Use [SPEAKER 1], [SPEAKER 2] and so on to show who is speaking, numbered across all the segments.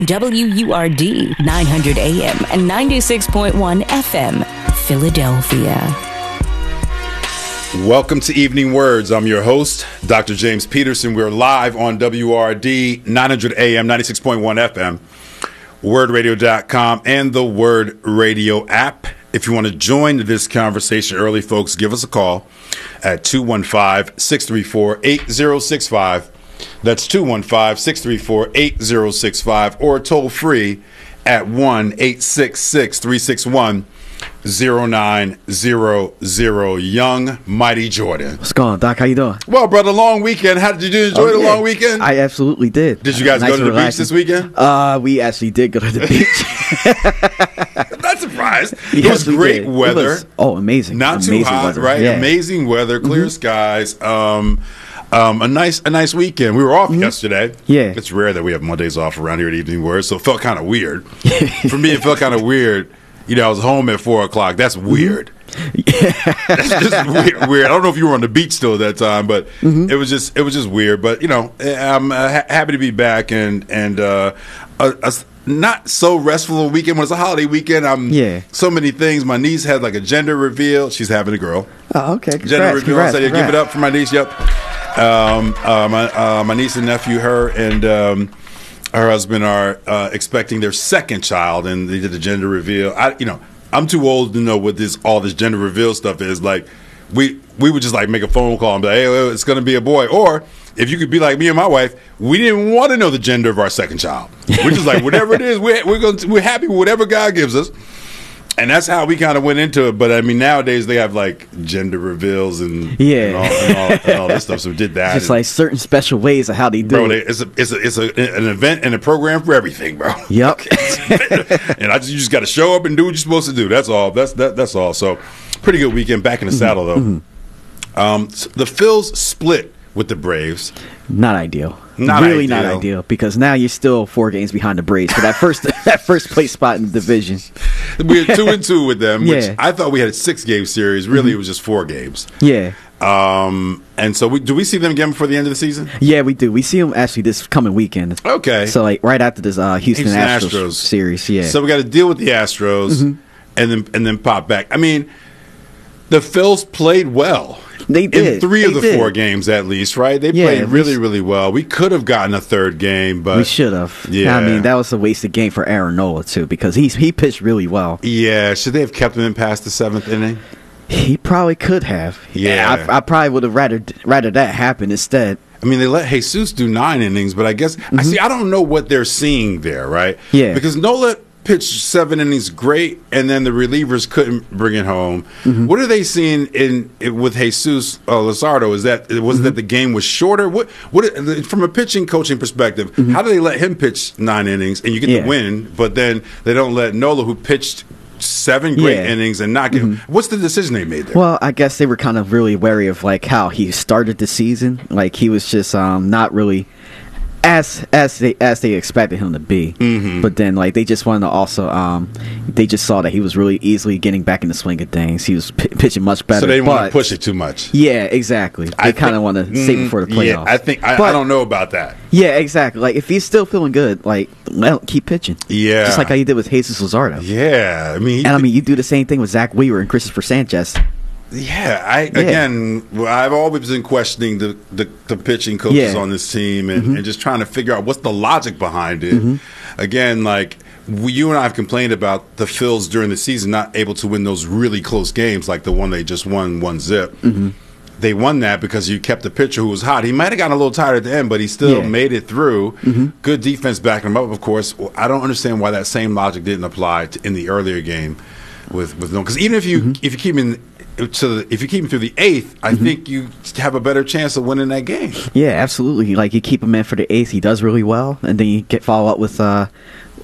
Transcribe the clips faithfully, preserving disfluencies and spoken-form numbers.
[SPEAKER 1] W U R D nine hundred A M and ninety-six point one F M, Philadelphia.
[SPEAKER 2] Welcome to Evening Words. I'm your host, Doctor James Peterson. We're live on W R D nine hundred A M, ninety-six point one F M, word radio dot com, and the Word Radio app. If you want to join this conversation early, folks, give us a call at two one five, six three four, eight zero six five. That's two one five, six three four, eight zero six five, or toll free at one eight six six, three six one, zero nine zero zero. Young Mighty Jordan.
[SPEAKER 3] What's going on, Doc? How you doing?
[SPEAKER 2] Well, brother, long weekend. How did you enjoy oh, the yeah. long weekend?
[SPEAKER 3] I absolutely did.
[SPEAKER 2] Did you guys nice go to the relaxing. beach this weekend?
[SPEAKER 3] Uh, we actually did go to the beach.
[SPEAKER 2] Not surprised.
[SPEAKER 3] Yes,
[SPEAKER 2] it was great
[SPEAKER 3] did.
[SPEAKER 2] weather.
[SPEAKER 3] Was, oh, amazing.
[SPEAKER 2] Not
[SPEAKER 3] amazing
[SPEAKER 2] too hot,
[SPEAKER 3] weather.
[SPEAKER 2] right?
[SPEAKER 3] Yeah.
[SPEAKER 2] Amazing weather, clear mm-hmm. skies. Um, um, a nice, a nice weekend. We were off mm-hmm. yesterday.
[SPEAKER 3] Yeah,
[SPEAKER 2] it's rare that we have Mondays off around here at Evening Words, so it felt kind of weird. For me, it felt kind of weird. You know, I was home at four o'clock. That's weird.
[SPEAKER 3] Yeah.
[SPEAKER 2] That's just weird, weird. I don't know if you were on the beach still at that time, but mm-hmm. it was just, it was just weird. But you know, I'm uh, ha- happy to be back and and uh, a, a not so restful weekend. When it's a holiday weekend, I'm
[SPEAKER 3] yeah.
[SPEAKER 2] so many things. My niece had like a gender reveal. She's having a girl.
[SPEAKER 3] Oh, okay. Congrats,
[SPEAKER 2] gender reveal.
[SPEAKER 3] congrats,
[SPEAKER 2] I said,
[SPEAKER 3] congrats.
[SPEAKER 2] give it up for my niece. Yep. Um, uh, my uh, my niece and nephew, her and um, her husband are uh, expecting their second child, and they did the gender reveal. I, you know, I'm too old to know what this all this gender reveal stuff is. Like, we we would just like make a phone call and be like, hey, well, it's going to be a boy. Or if you could be like me and my wife, we didn't want to know the gender of our second child. We're just like, whatever it is, we're we're going we're happy with whatever God gives us. And that's how we kind of went into it. But I mean, nowadays they have like gender reveals and
[SPEAKER 3] yeah,
[SPEAKER 2] and all, and all, and all this stuff. So we did that.
[SPEAKER 3] Just
[SPEAKER 2] and,
[SPEAKER 3] like certain special ways of how they do
[SPEAKER 2] bro,
[SPEAKER 3] it.
[SPEAKER 2] They, it's a, it's a, it's a, an event and a program for everything, bro.
[SPEAKER 3] Yep.
[SPEAKER 2] And I just you just got to show up and do what you're supposed to do. That's all. That's that. That's all. So pretty good weekend. Back in the mm-hmm. saddle though. Mm-hmm. Um, the Phils split with the Braves.
[SPEAKER 3] Not ideal.
[SPEAKER 2] Not
[SPEAKER 3] really
[SPEAKER 2] ideal.
[SPEAKER 3] not ideal because now you're still four games behind the Braves for that first that first place spot in the division.
[SPEAKER 2] We're two and two with them, which
[SPEAKER 3] yeah.
[SPEAKER 2] I thought we had a six game series. Really,
[SPEAKER 3] mm-hmm.
[SPEAKER 2] it was just four games.
[SPEAKER 3] Yeah.
[SPEAKER 2] Um, and so we, do we see them again before the end of the season?
[SPEAKER 3] Yeah, we do. We see them actually this coming weekend.
[SPEAKER 2] Okay.
[SPEAKER 3] So like right after this uh, Houston,
[SPEAKER 2] Houston
[SPEAKER 3] Astros,
[SPEAKER 2] Astros
[SPEAKER 3] series. Yeah.
[SPEAKER 2] So we got to deal with the Astros
[SPEAKER 3] mm-hmm.
[SPEAKER 2] and then and then pop back. I mean, the Phils played well.
[SPEAKER 3] They did.
[SPEAKER 2] In three
[SPEAKER 3] they
[SPEAKER 2] of the
[SPEAKER 3] did.
[SPEAKER 2] four games, at least, right? They
[SPEAKER 3] yeah,
[SPEAKER 2] played really, really well. We could have gotten a third game, but
[SPEAKER 3] we should have.
[SPEAKER 2] Yeah,
[SPEAKER 3] I mean that was a wasted game for Aaron Nola too because he's he pitched really well.
[SPEAKER 2] Yeah, should they have kept him in past the seventh inning?
[SPEAKER 3] He probably could have.
[SPEAKER 2] Yeah,
[SPEAKER 3] I, I probably would have rather rather that happen instead.
[SPEAKER 2] I mean, they let Jesus do nine innings, but I guess mm-hmm. I see. I don't know what they're seeing there, right?
[SPEAKER 3] Yeah,
[SPEAKER 2] because Nola pitched seven innings great, and then the relievers couldn't bring it home. Mm-hmm. What are they seeing in, in with Jesus uh, Luzardo? Is that was mm-hmm. that the game was shorter? What what from a pitching coaching perspective? Mm-hmm. How do they let him pitch nine innings and you get
[SPEAKER 3] yeah.
[SPEAKER 2] the win, but then they don't let Nola, who pitched seven great
[SPEAKER 3] yeah.
[SPEAKER 2] innings, and not get? Mm-hmm. What's the decision they made there?
[SPEAKER 3] Well, I guess they were kind of really wary of like how he started the season. Like he was just um, not really. As as they as they expected him to be,
[SPEAKER 2] mm-hmm.
[SPEAKER 3] but then like they just wanted to also um they just saw that he was really easily getting back in the swing of things. He was p- pitching much better.
[SPEAKER 2] So they didn't
[SPEAKER 3] but,
[SPEAKER 2] want to push it too much.
[SPEAKER 3] Yeah, exactly. They kind of want to save it for the playoffs.
[SPEAKER 2] Yeah, I think I,
[SPEAKER 3] but,
[SPEAKER 2] I don't know about that.
[SPEAKER 3] Yeah, exactly. Like if he's still feeling good, like well, keep pitching.
[SPEAKER 2] Yeah,
[SPEAKER 3] just like how you did with Jesus Luzardo.
[SPEAKER 2] Yeah, I mean,
[SPEAKER 3] and I mean you do the same thing with Zach Weaver and Christopher Sanchez.
[SPEAKER 2] Yeah, I
[SPEAKER 3] yeah.
[SPEAKER 2] again, I've always been questioning the, the, the pitching coaches
[SPEAKER 3] yeah.
[SPEAKER 2] on this team and,
[SPEAKER 3] mm-hmm.
[SPEAKER 2] and just trying to figure out what's the logic behind it.
[SPEAKER 3] Mm-hmm.
[SPEAKER 2] Again, like we, you and I have complained about the Phils during the season not able to win those really close games like the one they just won one zip.
[SPEAKER 3] Mm-hmm.
[SPEAKER 2] They won that because you kept the pitcher who was hot. He might have gotten a little tired at the end, but he still
[SPEAKER 3] yeah.
[SPEAKER 2] made it through.
[SPEAKER 3] Mm-hmm.
[SPEAKER 2] Good defense backing him up, of course. I don't understand why that same logic didn't apply to, in the earlier game with with no. Because even if you mm-hmm. if you keep him in, to the, if you keep him through the eighth, I mm-hmm. think you have a better chance of winning that game.
[SPEAKER 3] Yeah, absolutely. Like you keep him in for the eighth, he does really well, and then you get follow up with uh,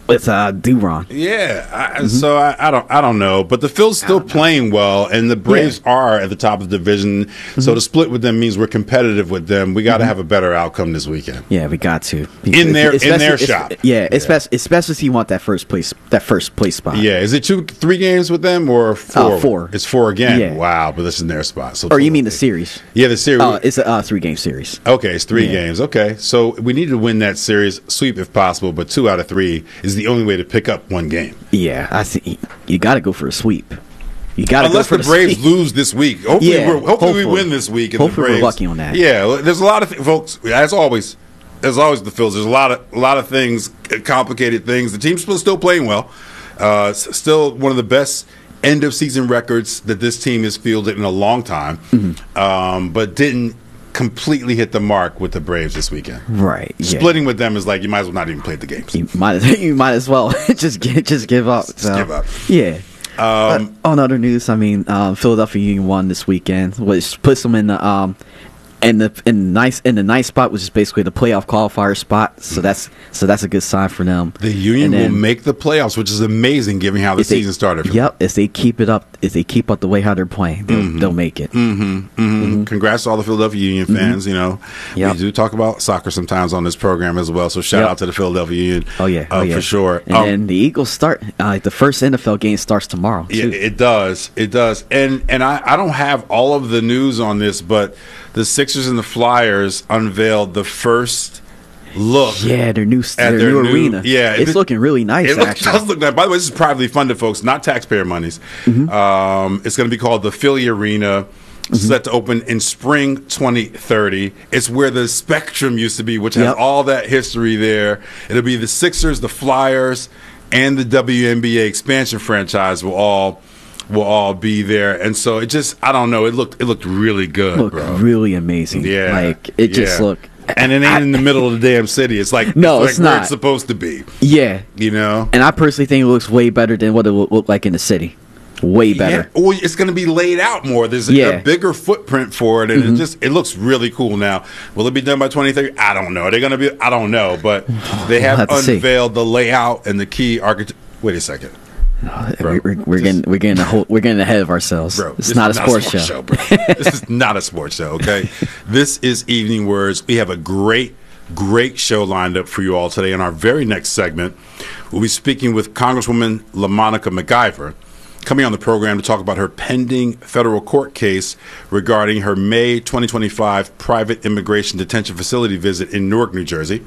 [SPEAKER 3] It's uh, Duron.
[SPEAKER 2] Yeah, I, mm-hmm. so I, I don't, I don't know, but the Phil's still playing well, and the Braves yeah. are at the top of the division. Mm-hmm. So to split with them means we're competitive with them. We got to mm-hmm. have a better outcome this weekend.
[SPEAKER 3] Yeah, we got to
[SPEAKER 2] in their in their shop.
[SPEAKER 3] Yeah, yeah. especially especially if you want that first place that first place spot.
[SPEAKER 2] Yeah, is it two, three games with them or four?
[SPEAKER 3] Uh, four.
[SPEAKER 2] It's four again.
[SPEAKER 3] Yeah.
[SPEAKER 2] Wow, but this is their spot. So
[SPEAKER 3] or you mean the series?
[SPEAKER 2] Yeah, the series.
[SPEAKER 3] Oh, it's a uh, three game series.
[SPEAKER 2] Okay, it's three
[SPEAKER 3] yeah.
[SPEAKER 2] games. Okay, so we need to win that series, sweep if possible, but two out of three is the only way to pick up one game.
[SPEAKER 3] Yeah, I see. You got to go for a sweep. You got to
[SPEAKER 2] unless
[SPEAKER 3] go for
[SPEAKER 2] the Braves
[SPEAKER 3] sweep.
[SPEAKER 2] lose this week. Hopefully,
[SPEAKER 3] yeah,
[SPEAKER 2] we're, hopefully,
[SPEAKER 3] hopefully
[SPEAKER 2] we win this week. And
[SPEAKER 3] hopefully,
[SPEAKER 2] the Braves,
[SPEAKER 3] we're lucky on that.
[SPEAKER 2] Yeah, there's a lot of th- folks. As always, as always, the Phils. There's a lot of a lot of things, complicated things. The team's still still playing well. Uh, still one of the best end of season records that this team has fielded in a long time, mm-hmm. um, but didn't completely hit the mark with the Braves this weekend.
[SPEAKER 3] Right. Yeah.
[SPEAKER 2] Splitting with them is like you might as well not even play the games.
[SPEAKER 3] You might you might as well just get, just give up.
[SPEAKER 2] Just
[SPEAKER 3] so.
[SPEAKER 2] give up.
[SPEAKER 3] Yeah.
[SPEAKER 2] Um,
[SPEAKER 3] on other news, I mean, um, Philadelphia Union won this weekend, which puts them in the um, in the in the nice in the nice spot, which is basically the playoff qualifier spot. So that's so that's a good sign for them.
[SPEAKER 2] The Union
[SPEAKER 3] then,
[SPEAKER 2] will make the playoffs, which is amazing, given how the season
[SPEAKER 3] they,
[SPEAKER 2] started.
[SPEAKER 3] Yep, if they keep it up, if they keep up the way how they're playing, they'll, mm-hmm. they'll make it.
[SPEAKER 2] Mm-hmm. Mm-hmm. Mm-hmm. Congrats to all the Philadelphia Union fans. Mm-hmm. You know,
[SPEAKER 3] yep.
[SPEAKER 2] we do talk about soccer sometimes on this program as well. So shout
[SPEAKER 3] yep.
[SPEAKER 2] out to the Philadelphia Union.
[SPEAKER 3] Oh yeah,
[SPEAKER 2] uh,
[SPEAKER 3] oh, yeah.
[SPEAKER 2] for sure.
[SPEAKER 3] And um, then the Eagles start. Uh, the first N F L game starts tomorrow.
[SPEAKER 2] Yeah,
[SPEAKER 3] too.
[SPEAKER 2] it does. It does. And and I, I don't have all of the news on this, but the Sixers and the Flyers unveiled the first look.
[SPEAKER 3] Yeah, their new, their
[SPEAKER 2] their
[SPEAKER 3] new,
[SPEAKER 2] new
[SPEAKER 3] arena.
[SPEAKER 2] Yeah,
[SPEAKER 3] it's
[SPEAKER 2] it,
[SPEAKER 3] looking really nice.
[SPEAKER 2] It look,
[SPEAKER 3] actually.
[SPEAKER 2] does look nice. By the way, this is privately funded, folks, not taxpayer monies. Mm-hmm. Um, it's going to be called the Philly Arena. Mm-hmm. Set to open in spring twenty thirty. It's where the Spectrum used to be, which has
[SPEAKER 3] yep.
[SPEAKER 2] all that history there. It'll be the Sixers, the Flyers, and the W N B A expansion franchise will all will all be there. And so it just, I don't know, it looked it looked really good,
[SPEAKER 3] looked
[SPEAKER 2] bro.
[SPEAKER 3] really amazing.
[SPEAKER 2] Yeah.
[SPEAKER 3] Like, it just
[SPEAKER 2] yeah.
[SPEAKER 3] looked.
[SPEAKER 2] And it ain't I, in the middle of the damn city. It's like,
[SPEAKER 3] no,
[SPEAKER 2] it's,
[SPEAKER 3] it's
[SPEAKER 2] like
[SPEAKER 3] not.
[SPEAKER 2] where it's supposed to be.
[SPEAKER 3] Yeah.
[SPEAKER 2] You know?
[SPEAKER 3] And I personally think it looks way better than what it would look like in the city. Way better.
[SPEAKER 2] Yeah. Well, it's going to be laid out more. There's a,
[SPEAKER 3] yeah.
[SPEAKER 2] a bigger footprint for it, and
[SPEAKER 3] mm-hmm.
[SPEAKER 2] it just it looks really cool now. Will it be done by twenty thirty? I don't know. Are they going to be? I don't know. But they have,
[SPEAKER 3] we'll have
[SPEAKER 2] unveiled the layout and the key architect. Wait a second.
[SPEAKER 3] Bro, we're, we're getting we're getting a whole, we're getting ahead of ourselves.
[SPEAKER 2] Bro,
[SPEAKER 3] it's not a,
[SPEAKER 2] not
[SPEAKER 3] sports
[SPEAKER 2] a sports
[SPEAKER 3] show.
[SPEAKER 2] show bro. This is not a sports show. Okay, this is Evening Words. We have a great, great show lined up for you all today. In our very next segment, we'll be speaking with Congresswoman LaMonica McIver, coming on the program to talk about her pending federal court case regarding her May twenty twenty-five private immigration detention facility visit in Newark, New Jersey.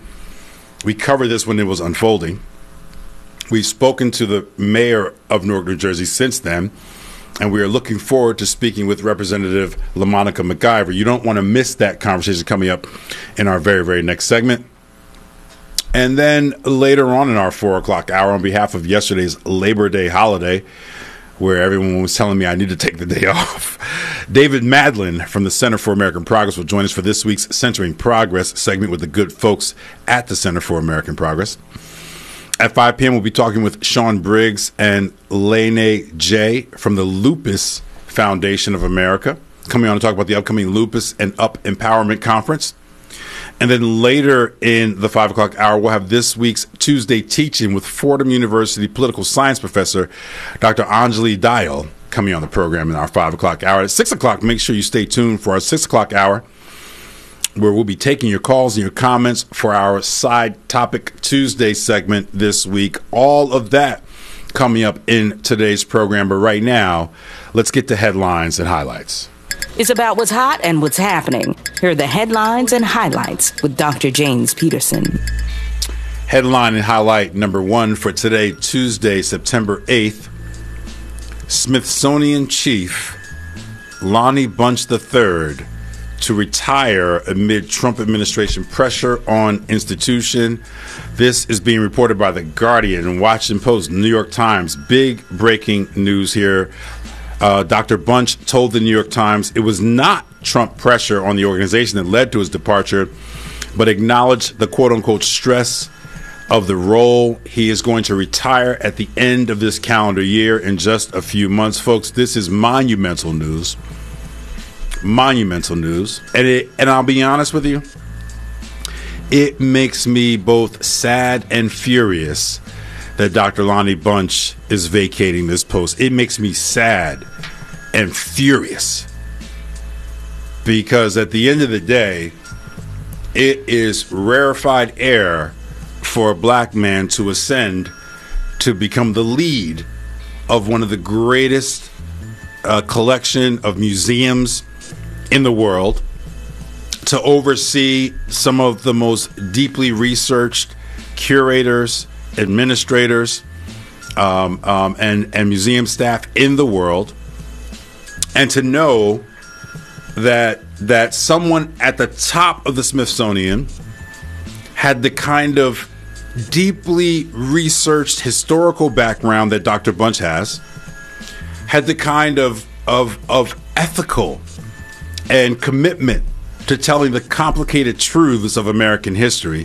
[SPEAKER 2] We covered this when it was unfolding. We've spoken to the mayor of Newark, New Jersey since then, and we are looking forward to speaking with Representative LaMonica McIver. You don't want to miss that conversation coming up in our very, very next segment. And then later on in our four o'clock hour, on behalf of yesterday's Labor Day holiday, where everyone was telling me I need to take the day off, David Madlin from the Center for American Progress will join us for this week's Centering Progress segment with the good folks at the Center for American Progress. At five p.m., we'll be talking with Sean Briggs and Lene J. from the Lupus Foundation of America, coming on to talk about the upcoming Lupus and Up Empowerment Conference. And then later in the five o'clock hour, we'll have this week's Tuesday Teaching with Fordham University political science professor, Doctor Anjali Dayal, coming on the program in our five o'clock hour. At six o'clock, make sure you stay tuned for our six o'clock hour, where we'll be taking your calls and your comments for our Side Topic Tuesday segment this week. All of that coming up in today's program. But right now, let's get to headlines and highlights.
[SPEAKER 1] It's about what's hot and what's happening. Here are the headlines and highlights with Doctor James Peterson.
[SPEAKER 2] Headline and highlight number one for today, Tuesday, September eighth. Smithsonian Chief Lonnie Bunch the third to retire amid Trump administration pressure on institution. This is being reported by The Guardian, Washington Post, New York Times. Big breaking news here. Uh, Doctor Bunch told the New York Times it was not Trump pressure on the organization that led to his departure, but acknowledged the quote-unquote stress of the role. He is going to retire at the end of this calendar year in just a few months. Folks, this is monumental news. Monumental news. And it, and I'll be honest with you, it makes me both sad and furious that Doctor Lonnie Bunch is vacating this post. It makes me sad and furious, because at the end of the day, it is rarefied air for a black man to ascend to become the lead of one of the greatest uh, collection of museums in the world, to oversee some of the most deeply researched curators, administrators, um, um, and, and museum staff in the world, and to know that that someone at the top of the Smithsonian had the kind of deeply researched historical background that Doctor Bunch has, had the kind of of of ethical and commitment to telling the complicated truths of American history.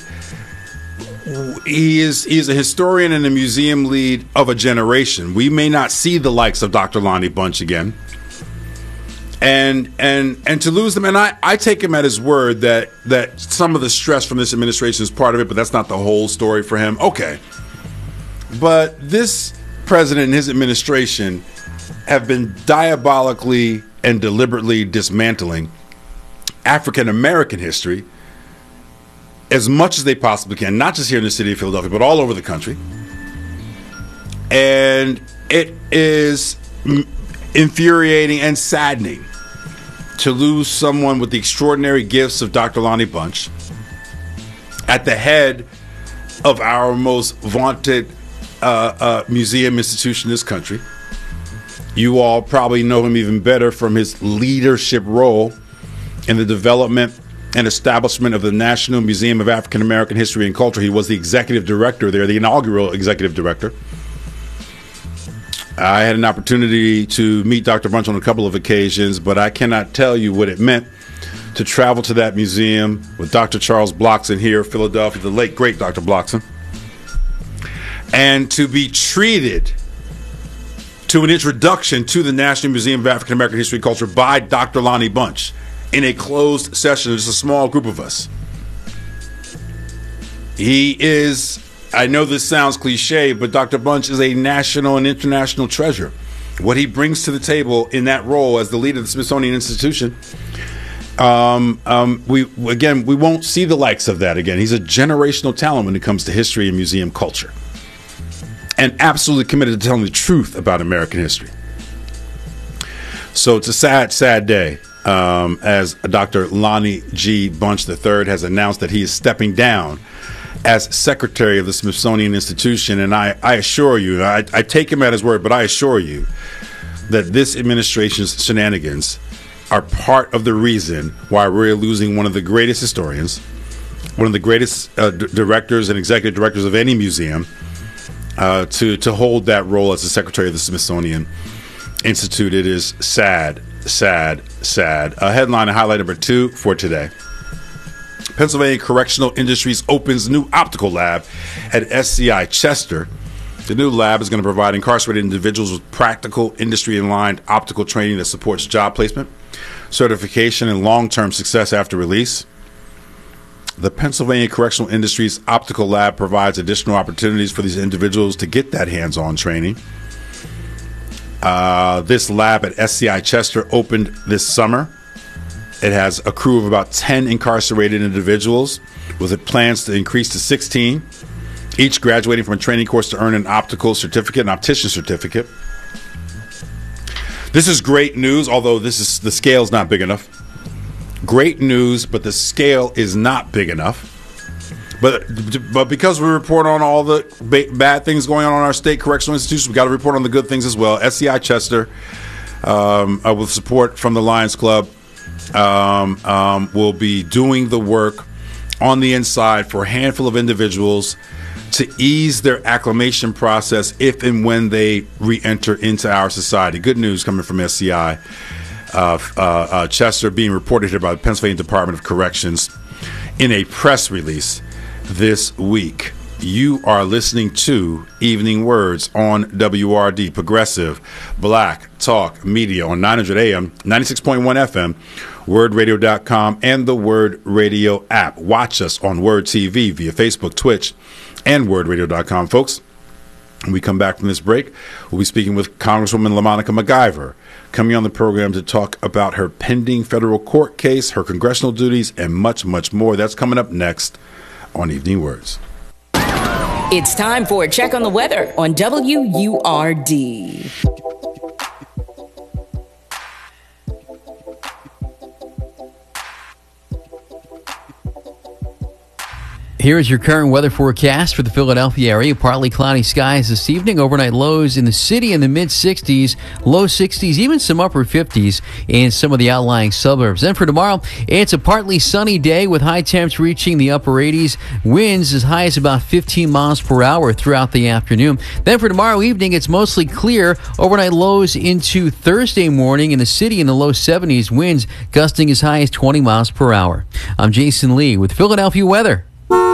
[SPEAKER 2] He is he is a historian and a museum lead of a generation. We may not see the likes of Doctor Lonnie Bunch again. And and and to lose them, and I, I take him at his word that that some of the stress from this administration is part of it, but that's not the whole story for him. Okay. But this president and his administration have been diabolically and deliberately dismantling African American history as much as they possibly can, not just here in the city of Philadelphia, but all over the country. And it is infuriating and saddening to lose someone with the extraordinary gifts of Doctor Lonnie Bunch at the head of our most vaunted uh, uh, museum institution in this country. You all probably know him even better from his leadership role in the development and establishment of the National Museum of African American History and Culture. He was the executive director there, the inaugural executive director. I had an opportunity to meet Doctor Bunch on a couple of occasions, but I cannot tell you what it meant to travel to that museum with Doctor Charles Blockson here, Philadelphia, the late, great Doctor Blockson, and to be treated to an introduction to the National Museum of African American History and Culture by Doctor Lonnie Bunch in a closed session. Just a small group of us. He is, I know this sounds cliche, but Doctor Bunch is a national and international treasure. What he brings to the table in that role as the leader of the Smithsonian Institution, um, um, we again, we won't see the likes of that again. He's a generational talent when it comes to history and museum culture, and absolutely committed to telling the truth about American history. So it's a sad, sad day. Um, as Doctor Lonnie G. Bunch the third has announced that he is stepping down as secretary of the Smithsonian Institution. And I, I assure you, I, I take him at his word, but I assure you that this administration's shenanigans are part of the reason why we're losing one of the greatest historians, one of the greatest uh, d- directors and executive directors of any museum, uh, to, to hold that role as the secretary of the Smithsonian Institute. It is sad. Sad, sad. A headline and highlight number two for today. Pennsylvania Correctional Industries opens new optical lab at S C I Chester. The new lab is going to provide incarcerated individuals with practical, industry-aligned optical training that supports job placement, certification, and long-term success after release. The Pennsylvania Correctional Industries Optical Lab provides additional opportunities for these individuals to get that hands-on training. Uh, this lab at S C I Chester opened this summer. It has a crew of about ten incarcerated individuals, with plans to increase to sixteen, each graduating from a training course to earn an optical certificate, an optician certificate. This is great news, although this is the scale's not big enough. Great news, but the scale is not big enough. But but because we report on all the ba- bad things going on in our state correctional institutions, we got to report on the good things as well. S C I Chester, um, uh, with support from the Lions Club, um, um, will be doing the work on the inside for a handful of individuals to ease their acclimation process if and when they re-enter into our society. Good news coming from S C I uh, uh, uh, Chester, being reported here by the Pennsylvania Department of Corrections in a press release this week. You are listening to Evening Words on W R D, Progressive Black Talk Media on nine hundred A M, ninety-six point one F M, word radio dot com, and the Word Radio app. Watch us on Word T V via Facebook, Twitch, and word radio dot com. Folks, When we come back from this break, we'll be speaking with Congresswoman LaMonica McIver, coming on the program to talk about her pending federal court case, her congressional duties, and much, much more. That's coming up next on Evening Words.
[SPEAKER 1] It's time for a check on the weather on W U R D.
[SPEAKER 4] Here is your current weather forecast for the Philadelphia area. Partly cloudy skies this evening. Overnight lows in the city in the mid sixties, low sixties, even some upper fifties in some of the outlying suburbs. Then for tomorrow, it's a partly sunny day with high temps reaching the upper eighties. Winds as high as about fifteen miles per hour throughout the afternoon. Then for tomorrow evening, it's mostly clear. Overnight lows into Thursday morning in the city in the low seventies. Winds gusting as high as twenty miles per hour. I'm Jason Lee with Philadelphia Weather.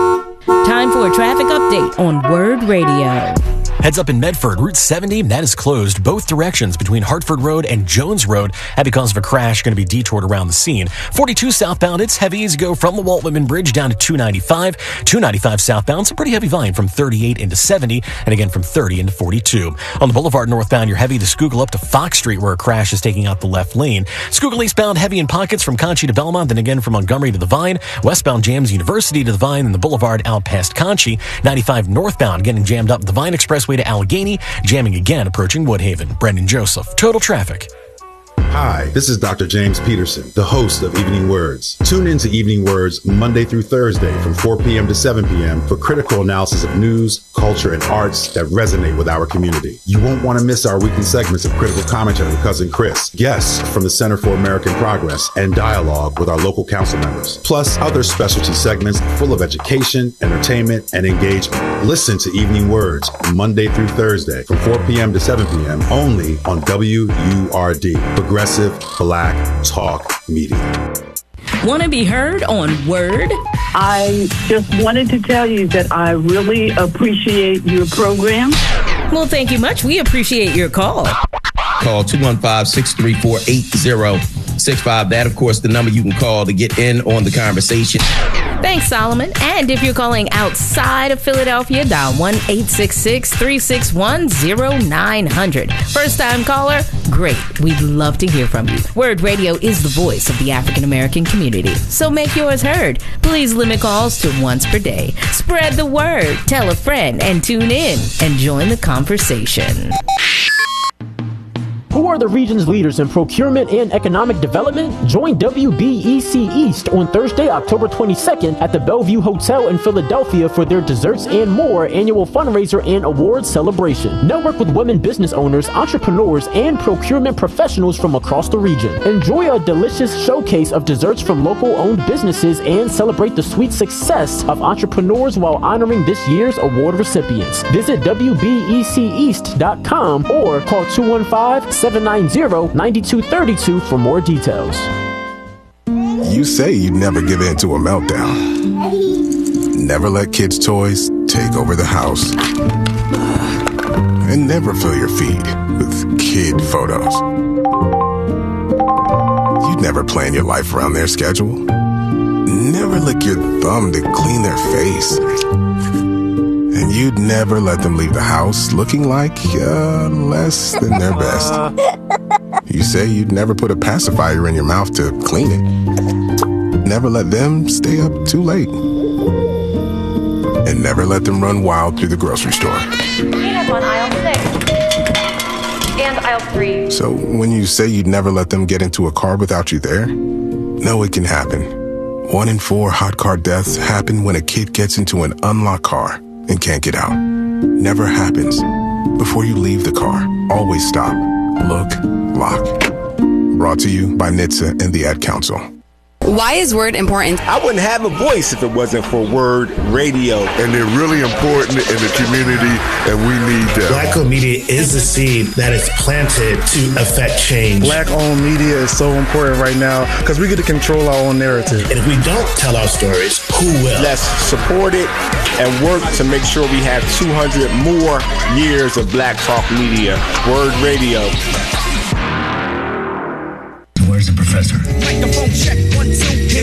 [SPEAKER 1] Time for a traffic update on Word Radio.
[SPEAKER 5] Heads up in Medford, Route seventy, that is closed both directions between Hartford Road and Jones Road. That because of a crash, going to be detoured around the scene. forty-two southbound, it's heavy as you go from the Walt Whitman Bridge down to two ninety-five. two ninety-five southbound, some pretty heavy volume from thirty-eight into seventy, and again from thirty into forty-two. On the Boulevard northbound, you're heavy to Schuylkill up to Fox Street, where a crash is taking out the left lane. Schuylkill eastbound, heavy in pockets from Conchi to Belmont, then again from Montgomery to the Vine. Westbound jams University to the Vine, and the Boulevard out past Conchi. ninety-five northbound, getting jammed up the Vine Expressway to Allegheny. Jamming again approaching Woodhaven. Brendan Joseph, Total Traffic.
[SPEAKER 2] Hi, this is Doctor James Peterson, the host of Evening Words. Tune in to Evening Words Monday through Thursday from four p.m. to seven p.m. for critical analysis of news, culture, and arts that resonate with our community. You won't want to miss our weekly segments of critical commentary with Cousin Chris, guests from the Center for American Progress, and dialogue with our local council members. Plus, other specialty segments full of education, entertainment, and engagement. Listen to Evening Words Monday through Thursday from four p.m. to seven p.m. only on W U R D. Progressive Black Talk Media.
[SPEAKER 1] Want to be heard on Word?
[SPEAKER 6] I just wanted to tell you that I really appreciate your program.
[SPEAKER 1] Well, thank you much. We appreciate your call.
[SPEAKER 7] Call two one five, six three four, eight zero six five. That, of course, the number you can call to get in on the conversation.
[SPEAKER 1] Thanks, Solomon. And if you're calling outside of Philadelphia, dial one eight six six, three six one, zero nine zero zero. First-time caller? Great. We'd love to hear from you. Word Radio is the voice of the African-American community, so make yours heard. Please limit calls to once per day. Spread the word, tell a friend, and tune in and join the conversation.
[SPEAKER 8] Who are the region's leaders in procurement and economic development? Join W B E C East on Thursday, October twenty-second at the Bellevue Hotel in Philadelphia for their Desserts and More annual fundraiser and awards celebration. Network with women business owners, entrepreneurs, and procurement professionals from across the region. Enjoy a delicious showcase of desserts from local-owned businesses and celebrate the sweet success of entrepreneurs while honoring this year's award recipients. Visit W B E C east dot com or call two one five, seven nine zero, nine two three two for more details.
[SPEAKER 9] You say you'd never give in to a meltdown. Never let kids' toys take over the house. And never fill your feed with kid photos. You'd never plan your life around their schedule. Never lick your thumb to clean their face. And you'd never let them leave the house looking like uh, less than their best. You say you'd never put a pacifier in your mouth to clean it. Never let them stay up too late. And never let them run wild through the grocery store.
[SPEAKER 10] Peanuts on aisle six. And aisle three.
[SPEAKER 9] So when you say you'd never let them get into a car without you there, no, it can happen. One in four hot car deaths happen when a kid gets into an unlocked car and can't get out. Never happens. Before you leave the car, always stop, look, lock. Brought to you by N H T S A and the Ad Council.
[SPEAKER 11] Why is Word important?
[SPEAKER 12] I wouldn't have a voice if it wasn't for Word Radio.
[SPEAKER 13] And they're really important in the community, and we need them.
[SPEAKER 14] Black-owned media is the seed that is planted to affect change.
[SPEAKER 15] Black-owned media is so important right now because we get to control our own narrative.
[SPEAKER 14] And if we don't tell our stories, who will?
[SPEAKER 12] Let's support it and work to make sure we have two hundred more years of Black Talk Media. Word Radio.
[SPEAKER 14] Where's the professor?
[SPEAKER 16] Microphone check, one, two, here we go.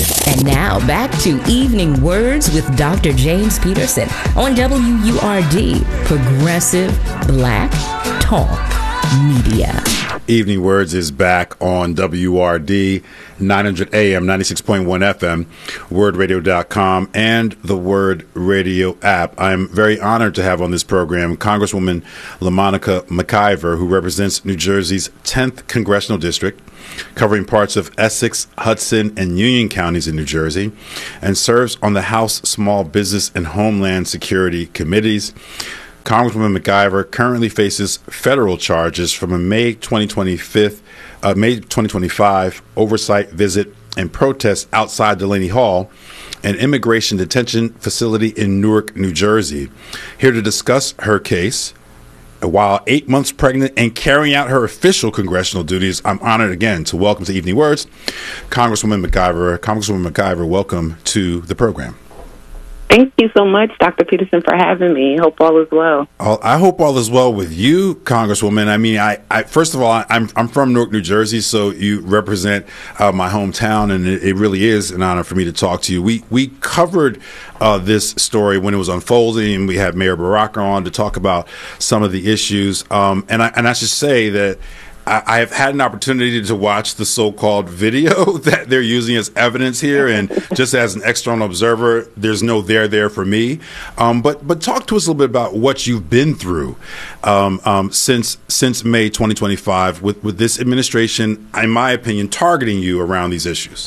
[SPEAKER 1] And now back to Evening Words with Doctor James Peterson on W U R D, Progressive Black Talk Media.
[SPEAKER 2] Evening Words is back on W R D, nine hundred A M, ninety-six point one F M, word radio dot com, and the Word Radio app. I'm very honored to have on this program Congresswoman LaMonica McIver, who represents New Jersey's tenth Congressional District, covering parts of Essex, Hudson, and Union counties in New Jersey, and serves on the House Small Business and Homeland Security Committees. Congresswoman McIver currently faces federal charges from a May twenty twenty-five, uh, May twenty twenty-five oversight visit and protest outside Delaney Hall, an immigration detention facility in Newark, New Jersey. Here to discuss her case, while eight months pregnant and carrying out her official congressional duties, I'm honored again to welcome to Evening Words Congresswoman McIver. Congresswoman McIver, welcome to the program.
[SPEAKER 16] Thank you so much, Doctor Peterson, for having me. Hope all is well.
[SPEAKER 2] I hope all is well with you, Congresswoman. I mean, I, I first of all, I'm I'm from Newark, New Jersey, so you represent uh, my hometown, and it, it really is an honor for me to talk to you. We we covered uh, this story when it was unfolding, and we had Mayor Baraka on to talk about some of the issues. Um, and I and I should say that I have had an opportunity to watch the so-called video that they're using as evidence here, and just as an external observer, there's no there there for me. Um, but but talk to us a little bit about what you've been through um, um, since since May twenty twenty-five with, with this administration, in my opinion, targeting you around these issues.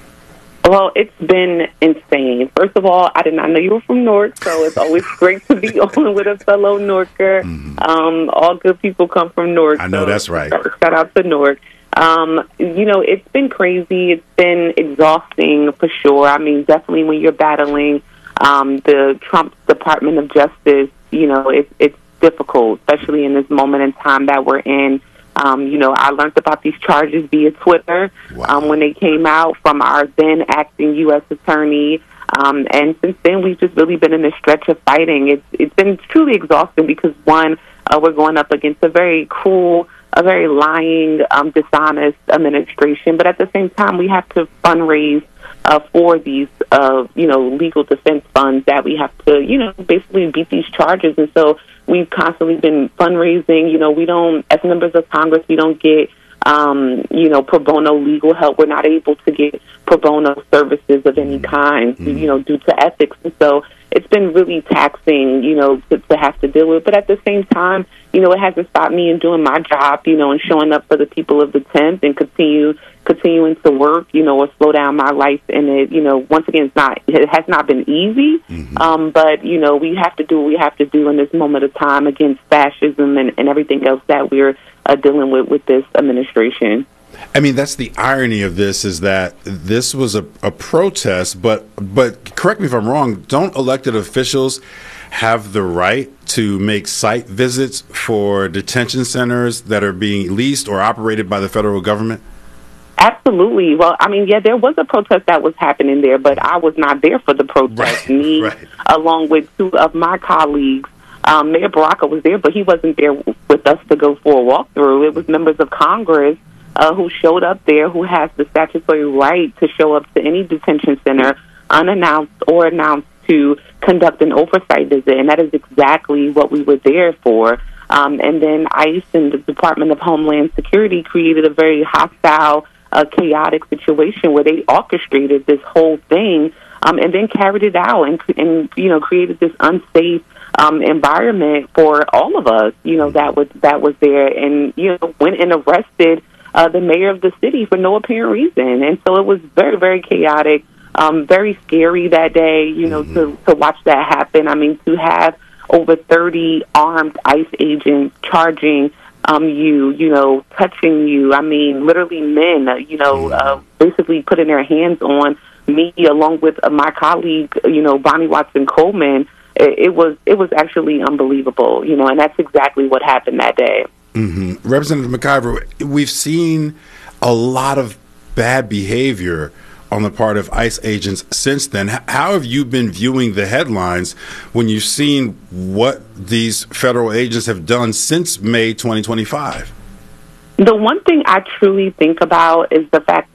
[SPEAKER 16] Well, it's been insane. First of all, I did not know you were from Newark, so it's always great to be on with a fellow Newarker. Mm-hmm. Um, all good people come from Newark.
[SPEAKER 2] I know so that's right.
[SPEAKER 16] Shout out to Newark. Um, you know, it's been crazy. It's been exhausting for sure. I mean, definitely when you're battling um, the Trump Department of Justice, you know, it's, it's difficult, especially in this moment in time that we're in. Um, you know, I learned about these charges via Twitter wow. um, when they came out from our then acting U S attorney. Um, and since then, we've just really been in this stretch of fighting. It's It's been truly exhausting because, one, uh, we're going up against a very cruel, a very lying, um, dishonest administration. But at the same time, we have to fundraise uh, for these, uh, you know, legal defense funds that we have to, you know, basically beat these charges. And so we've constantly been fundraising. You know, we don't, as members of Congress, we don't get, um, you know, pro bono legal help. We're not able to get pro bono services of any kind, mm-hmm. you know, due to ethics. And so it's been really taxing, you know, to, to have to deal with. But at the same time, you know, it hasn't stopped me in doing my job, you know, and showing up for the people of the tenth and continue continuing to work, you know, or slow down my life. And it, you know, once again, it's not, it has not been easy, mm-hmm. um, but, you know, we have to do what we have to do in this moment of time against fascism and, and everything else that we're uh, dealing with with this administration.
[SPEAKER 2] I mean, that's the irony of this, is that this was a, a protest, but but correct me if I'm wrong, don't elected officials have the right to make site visits for detention centers that are being leased or operated by the federal government?
[SPEAKER 16] Absolutely. Well, I mean, yeah, there was a protest that was happening there, but I was not there for the protest.
[SPEAKER 2] Right,
[SPEAKER 16] Me,
[SPEAKER 2] right.
[SPEAKER 16] along with two of my colleagues, um, Mayor Baraka was there, but he wasn't there with us to go for a walkthrough. It was members of Congress uh, who showed up there, who has the statutory right to show up to any detention center unannounced or announced to conduct an oversight visit, and that is exactly what we were there for. Um, and then ICE and the Department of Homeland Security created a very hostile, uh, chaotic situation where they orchestrated this whole thing um, and then carried it out and, and you know, created this unsafe um, environment for all of us, you know, that was that was there, and, you know, went and arrested uh, the mayor of the city for no apparent reason. And so it was very, very chaotic, um, very scary that day, you know, mm-hmm. to, to watch that happen. I mean, to have over thirty armed ICE agents charging um, you, you know, touching you. I mean, literally men, uh, you know, uh, basically putting their hands on me along with uh, my colleague, you know, Bonnie Watson Coleman. It, it was it was actually unbelievable, you know, and that's exactly what happened that day.
[SPEAKER 2] Mm-hmm. Representative McIver, we've seen a lot of bad behavior on the part of ICE agents since then. How have you been viewing the headlines when you've seen what these federal agents have done since May twenty twenty-five?
[SPEAKER 16] The one thing I truly think about is the fact that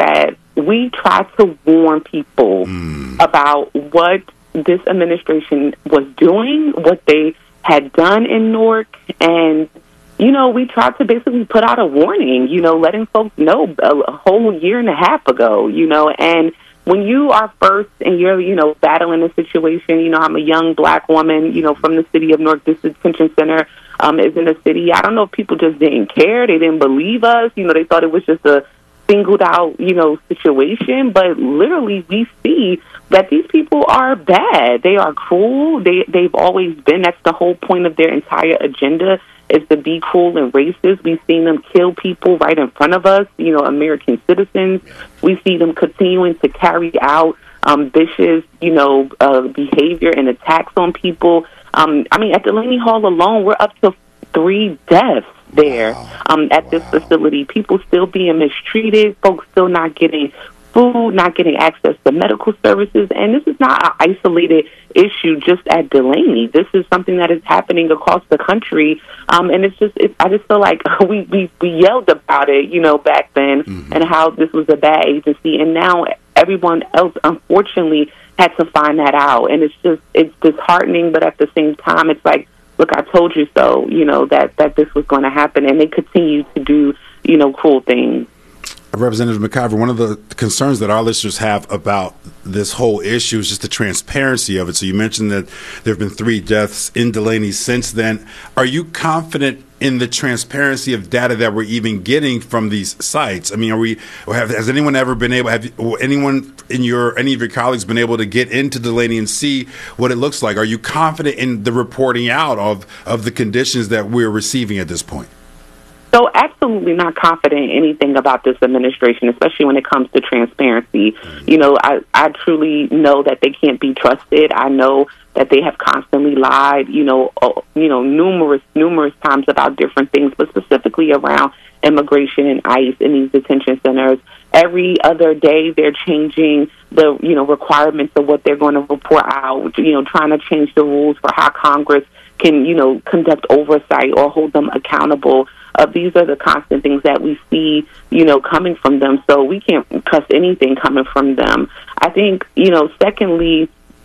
[SPEAKER 16] we try to warn people mm. about what this administration was doing, what they had done in Newark, and, you know, we tried to basically put out a warning, you know, letting folks know a, a whole year and a half ago, you know, and when you are first and you're, you know, battling a situation, you know, I'm a young black woman, you know, from the city of Newark. This detention center um, is in the city. I don't know if people just didn't care. They didn't believe us. You know, they thought it was just a singled out, you know, situation. But literally we see that these people are bad. They are cruel. They, they've always been. That's the whole point of their entire agenda, is to be cruel and racist. We've seen them kill people right in front of us, you know, American citizens. We see them continuing to carry out um, vicious, you know, uh, behavior and attacks on people. Um, I mean, at Delaney Hall alone, we're up to three deaths there um, at wow. this facility. People still being mistreated, folks still not getting food, not getting access to medical services. And this is not an isolated issue just at Delaney. This is something that is happening across the country. Um, and it's just, it, I just feel like we, we, we yelled about it, you know, back then mm-hmm. and how this was a bad agency. And now everyone else, unfortunately, had to find that out. And it's just, it's disheartening, but at the same time, it's like, look, I told you so, you know, that, that this was going to happen. And they continue to do, you know, cruel things.
[SPEAKER 2] Representative McIver, one of the concerns that our listeners have about this whole issue is just the transparency of it. So you mentioned that there have been three deaths in Delaney since then. Are you confident in the transparency of data that we're even getting from these sites? I mean, are we? Or have, has anyone ever been able? Have you, anyone in your any of your colleagues been able to get into Delaney and see what it looks like? Are you confident in the reporting out of of the conditions that we're receiving at this point?
[SPEAKER 16] So absolutely not confident in anything about this administration, especially when it comes to transparency. You know, I, I truly know that they can't be trusted. I know that they have constantly lied, you know, uh, you know, numerous, numerous times about different things, but specifically around immigration and ICE in these detention centers. Every other day they're changing the, you know, requirements of what they're going to report out, you know, trying to change the rules for how Congress can, you know, conduct oversight or hold them accountable. Uh, these are the constant things that we see, you know, coming from them. So we can't trust anything coming from them. I think, you know, secondly,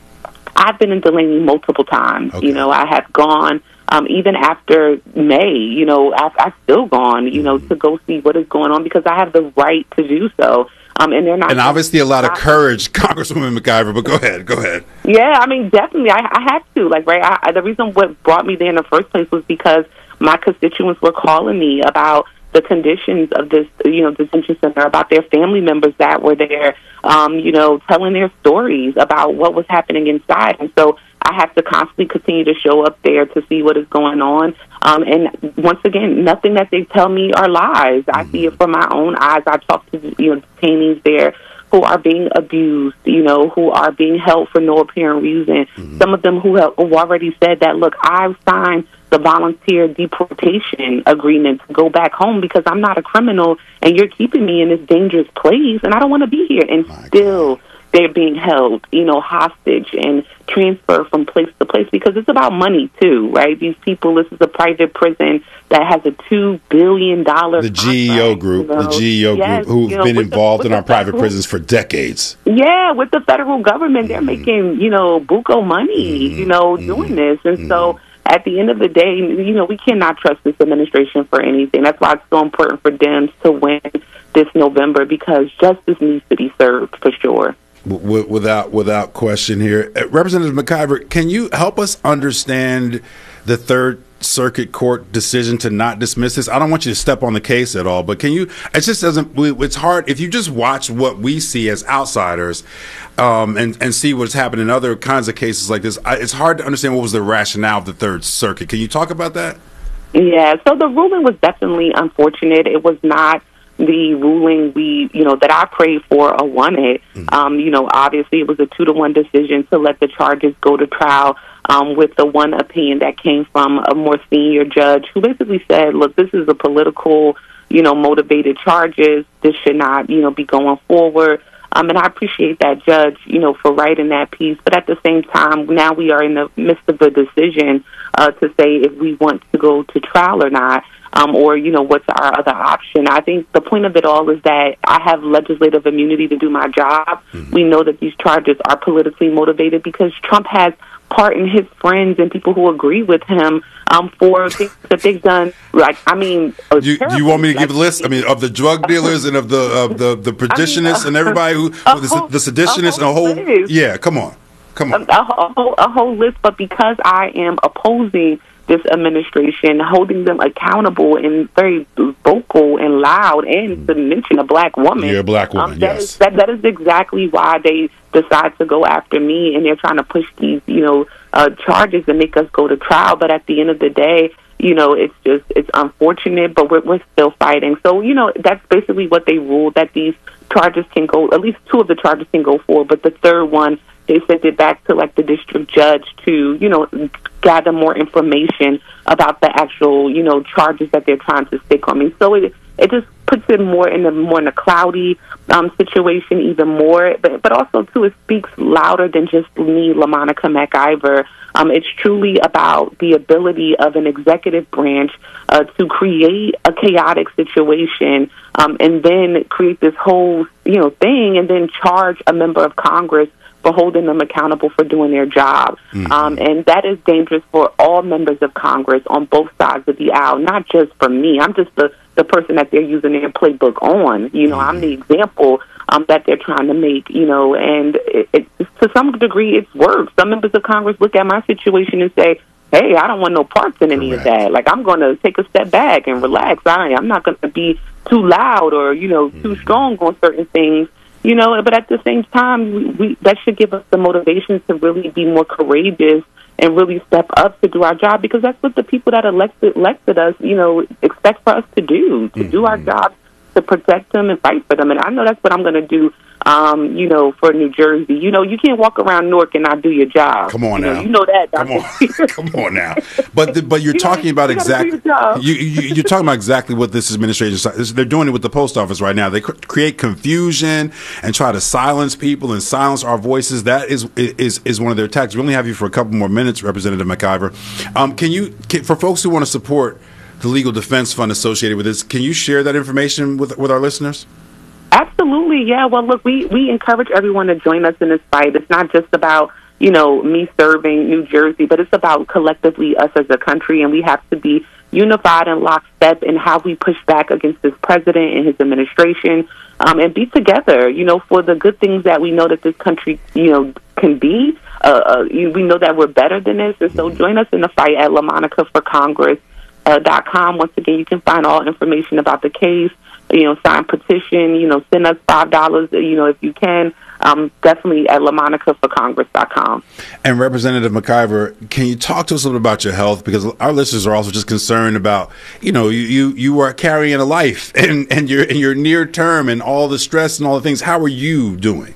[SPEAKER 16] I've been in Delaney multiple times. Okay. You know, I have gone, um, even after May, you know, I've, I've still gone, you know, to go see what is going on because I have the right to do so. Um, and they're not.
[SPEAKER 2] And obviously a lot of courage, Congresswoman McIver, but go ahead, go ahead.
[SPEAKER 16] Yeah, I mean, definitely. I, I had to. Like, right, I, the reason what brought me there in the first place was because my constituents were calling me about the conditions of this, you know, detention center, about their family members that were there, um, you know, telling their stories about what was happening inside. And so I have to constantly continue to show up there to see what is going on. Um, and once again, nothing that they tell me are lies. I mm-hmm. see it from my own eyes. I talk to, you know, detainees there who are being abused, you know, who are being held for no apparent reason. Mm-hmm. Some of them who have already said that, look, I've signed the volunteer deportation agreement to go back home because I'm not a criminal and you're keeping me in this dangerous place and I don't want to be here. And My still God. They're being held, you know, hostage and transferred from place to place because it's about money too, right? These people, this is a private prison that has a two billion dollars
[SPEAKER 2] The G E O
[SPEAKER 16] contract,
[SPEAKER 2] group,
[SPEAKER 16] you know?
[SPEAKER 2] the G E O
[SPEAKER 16] yes,
[SPEAKER 2] group who've
[SPEAKER 16] you know,
[SPEAKER 2] been involved
[SPEAKER 16] the,
[SPEAKER 2] in our private
[SPEAKER 16] federal,
[SPEAKER 2] prisons for decades.
[SPEAKER 16] Yeah, with the federal government, they're mm-hmm. making, you know, buco money, mm-hmm. you know, mm-hmm. doing this. And mm-hmm. so at the end of the day, you know, we cannot trust this administration for anything. That's why it's so important for Dems to win this November because justice needs to be served for sure.
[SPEAKER 2] W- without without question here. Uh, Representative McIver, can you help us understand the Third Circuit Court decision to not dismiss this? I don't want you to step on the case at all, but can you, it just doesn't, it's hard, if you just watch what we see as outsiders um, and, and see what's happened in other kinds of cases like this, I, it's hard to understand what was the rationale of the Third Circuit. Can you talk about that?
[SPEAKER 16] Yeah, so the ruling was definitely unfortunate. It was not the ruling we, you know, that I prayed for or wanted. Mm-hmm. Um, you know, obviously it was a two to one decision to let the charges go to trial um, with the one opinion that came from a more senior judge who basically said, look, this is a political, you know, motivated charges. This should not, you know, be going forward. Um, and I appreciate that judge, you know, for writing that piece. But at the same time, now we are in the midst of the decision uh, to say if we want to go to trial or not. um, or, you know, what's our other option? I think the point of it all is that I have legislative immunity to do my job. Mm-hmm. We know that these charges are politically motivated because Trump has pardoned his friends and people who agree with him um, for things that they've done. Like, I mean,
[SPEAKER 2] you, do you want me to give a list? I mean, of the drug dealers and of the of the the predationists I mean, uh, and everybody who uh, the, whole, the seditionists and a whole. List. Yeah, come on, come on, a,
[SPEAKER 16] a, whole, a whole list. But because I am opposing this administration, holding them accountable and very vocal and loud, and to mention a black woman.
[SPEAKER 2] You're a black woman,
[SPEAKER 16] um, that
[SPEAKER 2] yes.
[SPEAKER 16] Is, that, that is exactly why they decide to go after me, and they're trying to push these, you know, uh, charges and make us go to trial. But at the end of the day, you know, it's just, it's unfortunate, but we're, we're still fighting. So, you know, that's basically what they ruled, that these charges can go, at least two of the charges can go forward, but the third one, they sent it back to, like, the district judge to, you know, gather more information about the actual, you know, charges that they're trying to stick on me. So it it just puts it more in a more in a cloudy um, situation, even more. But but also too, it speaks louder than just me, LaMonica McIver. Um, it's truly about the ability of an executive branch uh, to create a chaotic situation um, and then create this whole, you know, thing, and then charge a member of Congress for holding them accountable for doing their job. Mm-hmm. Um, and that is dangerous for all members of Congress on both sides of the aisle, not just for me. I'm just the, the person that they're using their playbook on. You know, mm-hmm. I'm the example um, that they're trying to make, you know, and it, it, to some degree it's worked. Some members of Congress look at my situation and say, hey, I don't want no parts in any Correct. Of that. Like, I'm going to take a step back and relax. I, I'm not going to be too loud or, you know, too mm-hmm. strong on certain things. You know, but at the same time, we, we, that should give us the motivation to really be more courageous and really step up to do our job, because that's what the people that elected elected us, you know, expect for us to do, to mm-hmm. do our job, to protect them and fight for them. And I know that's what I'm going to do, um, you know, for New Jersey. You know, you can't walk around Newark and not do your job.
[SPEAKER 2] Come on
[SPEAKER 16] you
[SPEAKER 2] now.
[SPEAKER 16] Know, you know that.
[SPEAKER 2] Come on. Come on now. But the, but you're you talking know, about you exactly you, you, you're talking about exactly what this administration is. They're doing it with the post office right now. They create confusion and try to silence people and silence our voices. That is is is one of their attacks. We only have you for a couple more minutes, Representative McIver. Um, can you can, for folks who want to support the Legal Defense Fund associated with this, can you share that information with with our listeners?
[SPEAKER 16] Absolutely, yeah. Well, look, we, we encourage everyone to join us in this fight. It's not just about, you know, me serving New Jersey, but it's about collectively us as a country, and we have to be unified and lockstep in how we push back against this president and his administration, um, and be together, you know, for the good things that we know that this country, you know, can be. Uh, uh, we know that we're better than this, and so join us in the fight at LaMonica for Congress dot com. Once again, you can find all information about the case. You know, sign petition, you know, send us five dollars, you know, if you can, um, definitely at LaMonica for Congress dot com.
[SPEAKER 2] And Representative McIver, can you talk to us a little about your health? Because our listeners are also just concerned about, you know, you, you, you are carrying a life and, and you're in your near term and all the stress and all the things. How are you doing?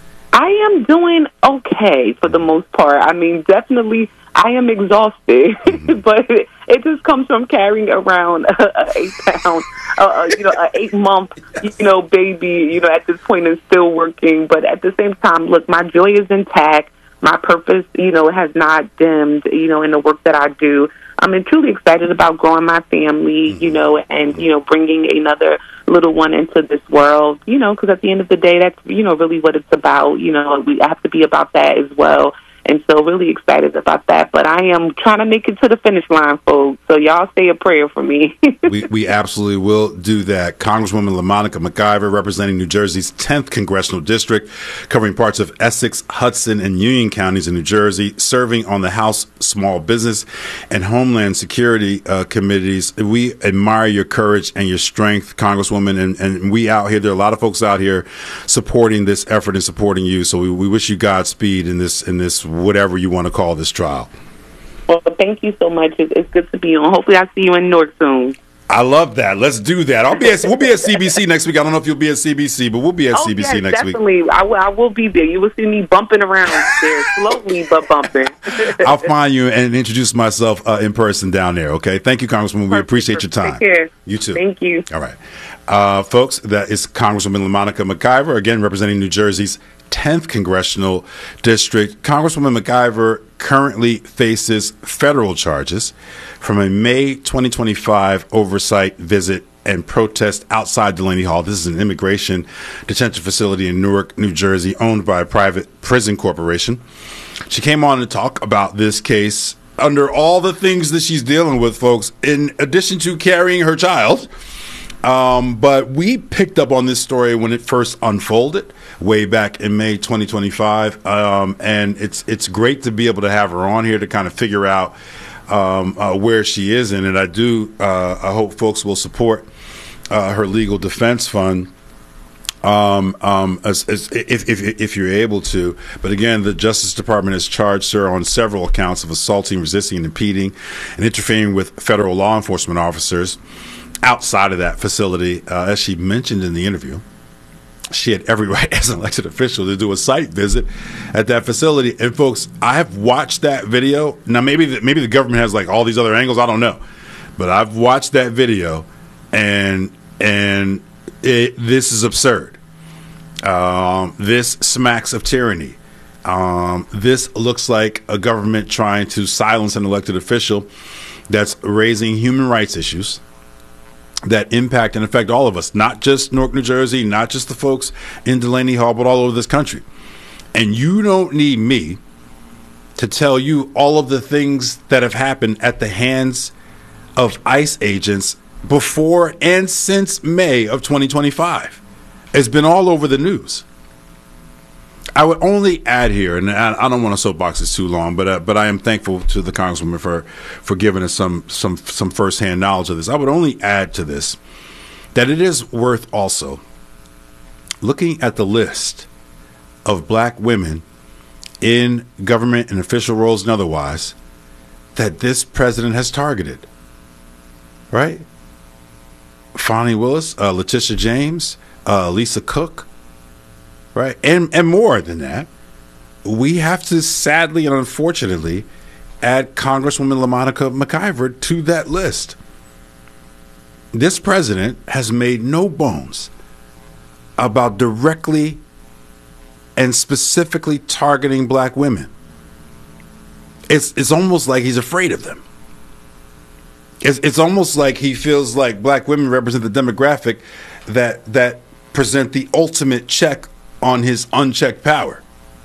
[SPEAKER 16] I am doing okay for the most part. I mean, definitely I am exhausted, mm-hmm. but it, it just comes from carrying around a, a eight pound, uh, you know, a eight month, you know, baby, you know, at this point and still working. But at the same time, look, my joy is intact. My purpose, you know, has not dimmed, you know, in the work that I do. I'm truly excited about growing my family, you know, and, you know, bringing another little one into this world, you know, because at the end of the day, that's, you know, really what it's about. You know, we have to be about that as well. And so really excited about that. But I am trying to make it to the finish line, folks. So y'all say a prayer for me.
[SPEAKER 2] we we absolutely will do that. Congresswoman LaMonica McIver, representing New Jersey's tenth Congressional District, covering parts of Essex, Hudson, and Union counties in New Jersey, serving on the House Small Business and Homeland Security uh, committees. We admire your courage and your strength, Congresswoman. And, and we out here, there are a lot of folks out here supporting this effort and supporting you. So we, we wish you Godspeed in this in this whatever you want to call this trial.
[SPEAKER 16] Well, thank you so much. It's, it's good to be on. Hopefully I'll see you in Newark soon.
[SPEAKER 2] I love that. Let's do that. I'll be at, we'll be at C B C next week. I don't know if you'll be at C B C, but we'll be at
[SPEAKER 16] oh,
[SPEAKER 2] C B C
[SPEAKER 16] yes,
[SPEAKER 2] next
[SPEAKER 16] definitely.
[SPEAKER 2] week.
[SPEAKER 16] Definitely. I, I will be there. You will see me bumping around there, slowly but bumping.
[SPEAKER 2] I'll find you and introduce myself uh, in person down there, okay? Thank you, Congresswoman. We appreciate your time.
[SPEAKER 16] Take care.
[SPEAKER 2] You too.
[SPEAKER 16] Thank you.
[SPEAKER 2] All right. Uh, folks, that is Congresswoman LaMonica McIver, again, representing New Jersey's tenth Congressional District. Congresswoman McIver currently faces federal charges from a May twenty twenty-five oversight visit and protest outside Delaney Hall. This is an immigration detention facility in Newark, New Jersey, owned by a private prison corporation. She came on to talk about this case under all the things that she's dealing with, folks, in addition to carrying her child. Um, but we picked up on this story when it first unfolded way back in May twenty twenty-five. Um, and it's it's great to be able to have her on here to kind of figure out um, uh, where she is in it. I do, uh, I hope folks will support uh, her legal defense fund. Um, um, as, as, if, if, if you're able to. But again, the Justice Department has charged her on several accounts of assaulting, resisting, and impeding, and interfering with federal law enforcement officers outside of that facility. Uh, as she mentioned in the interview, she had every right as an elected official to do a site visit at that facility. And folks, I have watched that video. Now, maybe the, maybe the government has like all these other angles. I don't know. But I've watched that video, and and It, this is absurd. Um, this smacks of tyranny. Um, this looks like a government trying to silence an elected official that's raising human rights issues that impact and affect all of us, not just Newark, New Jersey, not just the folks in Delaney Hall, but all over this country. And you don't need me to tell you all of the things that have happened at the hands of ICE agents before and since May of twenty twenty-five. It's been all over the news. I would only add here, and I don't want to soapbox this too long, but uh, but I am thankful to the Congresswoman for for giving us some some some firsthand knowledge of this. I would only add to this that it is worth also looking at the list of black women in government and official roles and otherwise that this president has targeted. Right? Fonnie Willis, uh, Letitia James, uh, Lisa Cook, right, and and more than that. We have to sadly and unfortunately add Congresswoman LaMonica McIver to that list. This president has made no bones about directly and specifically targeting black women. It's it's almost like he's afraid of them. It's, it's almost like he feels like black women represent the demographic that that present the ultimate check on his unchecked power.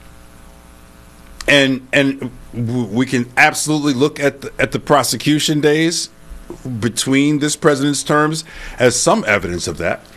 [SPEAKER 2] And and we can absolutely look at the, at the prosecution days between this president's terms as some evidence of that.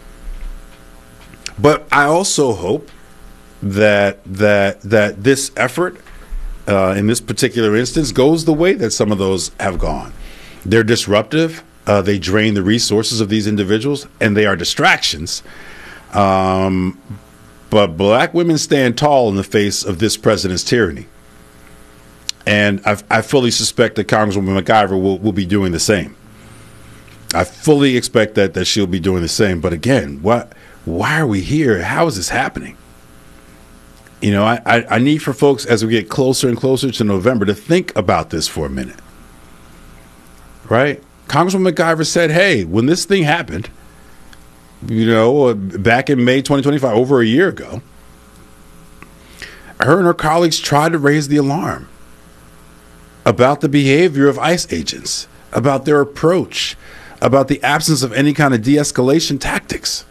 [SPEAKER 2] But I also hope that that that this effort uh, in this particular instance goes the way that some of those have gone. They're disruptive. Uh, they drain the resources of these individuals, and they are distractions. Um, but black women stand tall in the face of this president's tyranny. And I, I fully suspect that Congresswoman McIver will, will be doing the same. I fully expect that, that she'll be doing the same. But again, what? Why are we here? How is this happening? You know, I, I, I need for folks as we get closer and closer to November to think about this for a minute. Right? Congresswoman McIver said, hey, when this thing happened, you know, back in May twenty twenty-five, over a year ago, her and her colleagues tried to raise the alarm about the behavior of ICE agents, about their approach, about the absence of any kind of de-escalation tactics.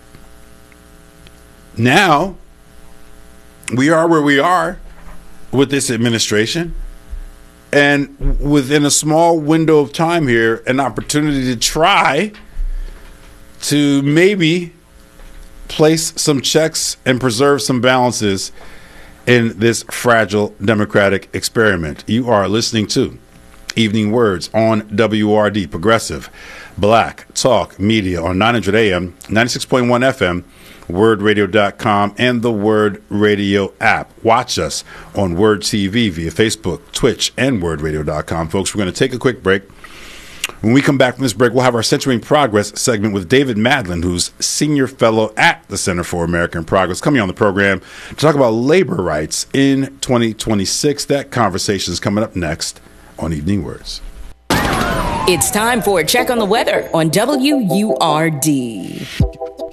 [SPEAKER 2] Now, we are where we are with this administration. And within a small window of time here, an opportunity to try to maybe place some checks and preserve some balances in this fragile democratic experiment. You are listening to Evening Words on W R D, Progressive Black Talk Media on nine hundred A M, ninety-six point one F M, word radio dot com, and the Word Radio app. Watch us on Word T V via Facebook, Twitch, and word radio dot com. Folks, we're going to take a quick break. When we come back from this break, we'll have our Centering Progress segment with David Madlin, who's Senior Fellow at the Center for American Progress, coming on the program to talk about labor rights in twenty twenty-six. That conversation is coming up next on Evening Words.
[SPEAKER 1] It's time for a check on the weather on W U R D.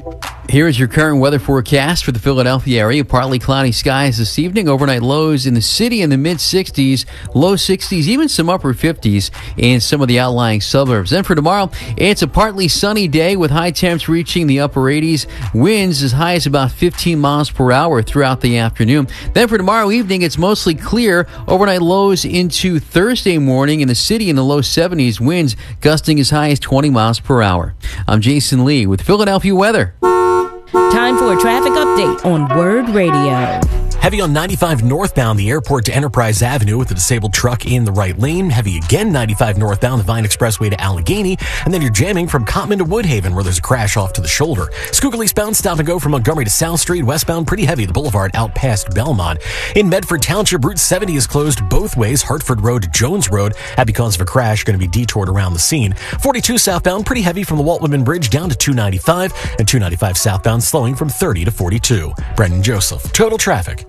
[SPEAKER 4] Here is your current weather forecast for the Philadelphia area. Partly cloudy skies this evening. Overnight lows in the city in the mid sixties, low sixties, even some upper fifties in some of the outlying suburbs. Then for tomorrow, it's a partly sunny day with high temps reaching the upper eighties. Winds as high as about fifteen miles per hour throughout the afternoon. Then for tomorrow evening, it's mostly clear. Overnight lows into Thursday morning in the city in the low seventies. Winds gusting as high as twenty miles per hour. I'm Jason Lee with Philadelphia weather.
[SPEAKER 1] Time for a traffic update on Word Radio.
[SPEAKER 5] Heavy on ninety-five northbound, the airport to Enterprise Avenue with a disabled truck in the right lane. Heavy again ninety-five northbound, the Vine Expressway to Allegheny. And then you're jamming from Cottman to Woodhaven where there's a crash off to the shoulder. Schuylkill eastbound, stop and go from Montgomery to South Street. Westbound, pretty heavy, the boulevard out past Belmont. In Medford Township, Route seventy is closed both ways. Hartford Road to Jones Road. That because of a crash, going to be detoured around the scene. forty-two southbound, pretty heavy from the Walt Whitman Bridge down to two ninety-five. And two ninety-five southbound slowing from thirty to forty-two. Brendan Joseph, Total Traffic.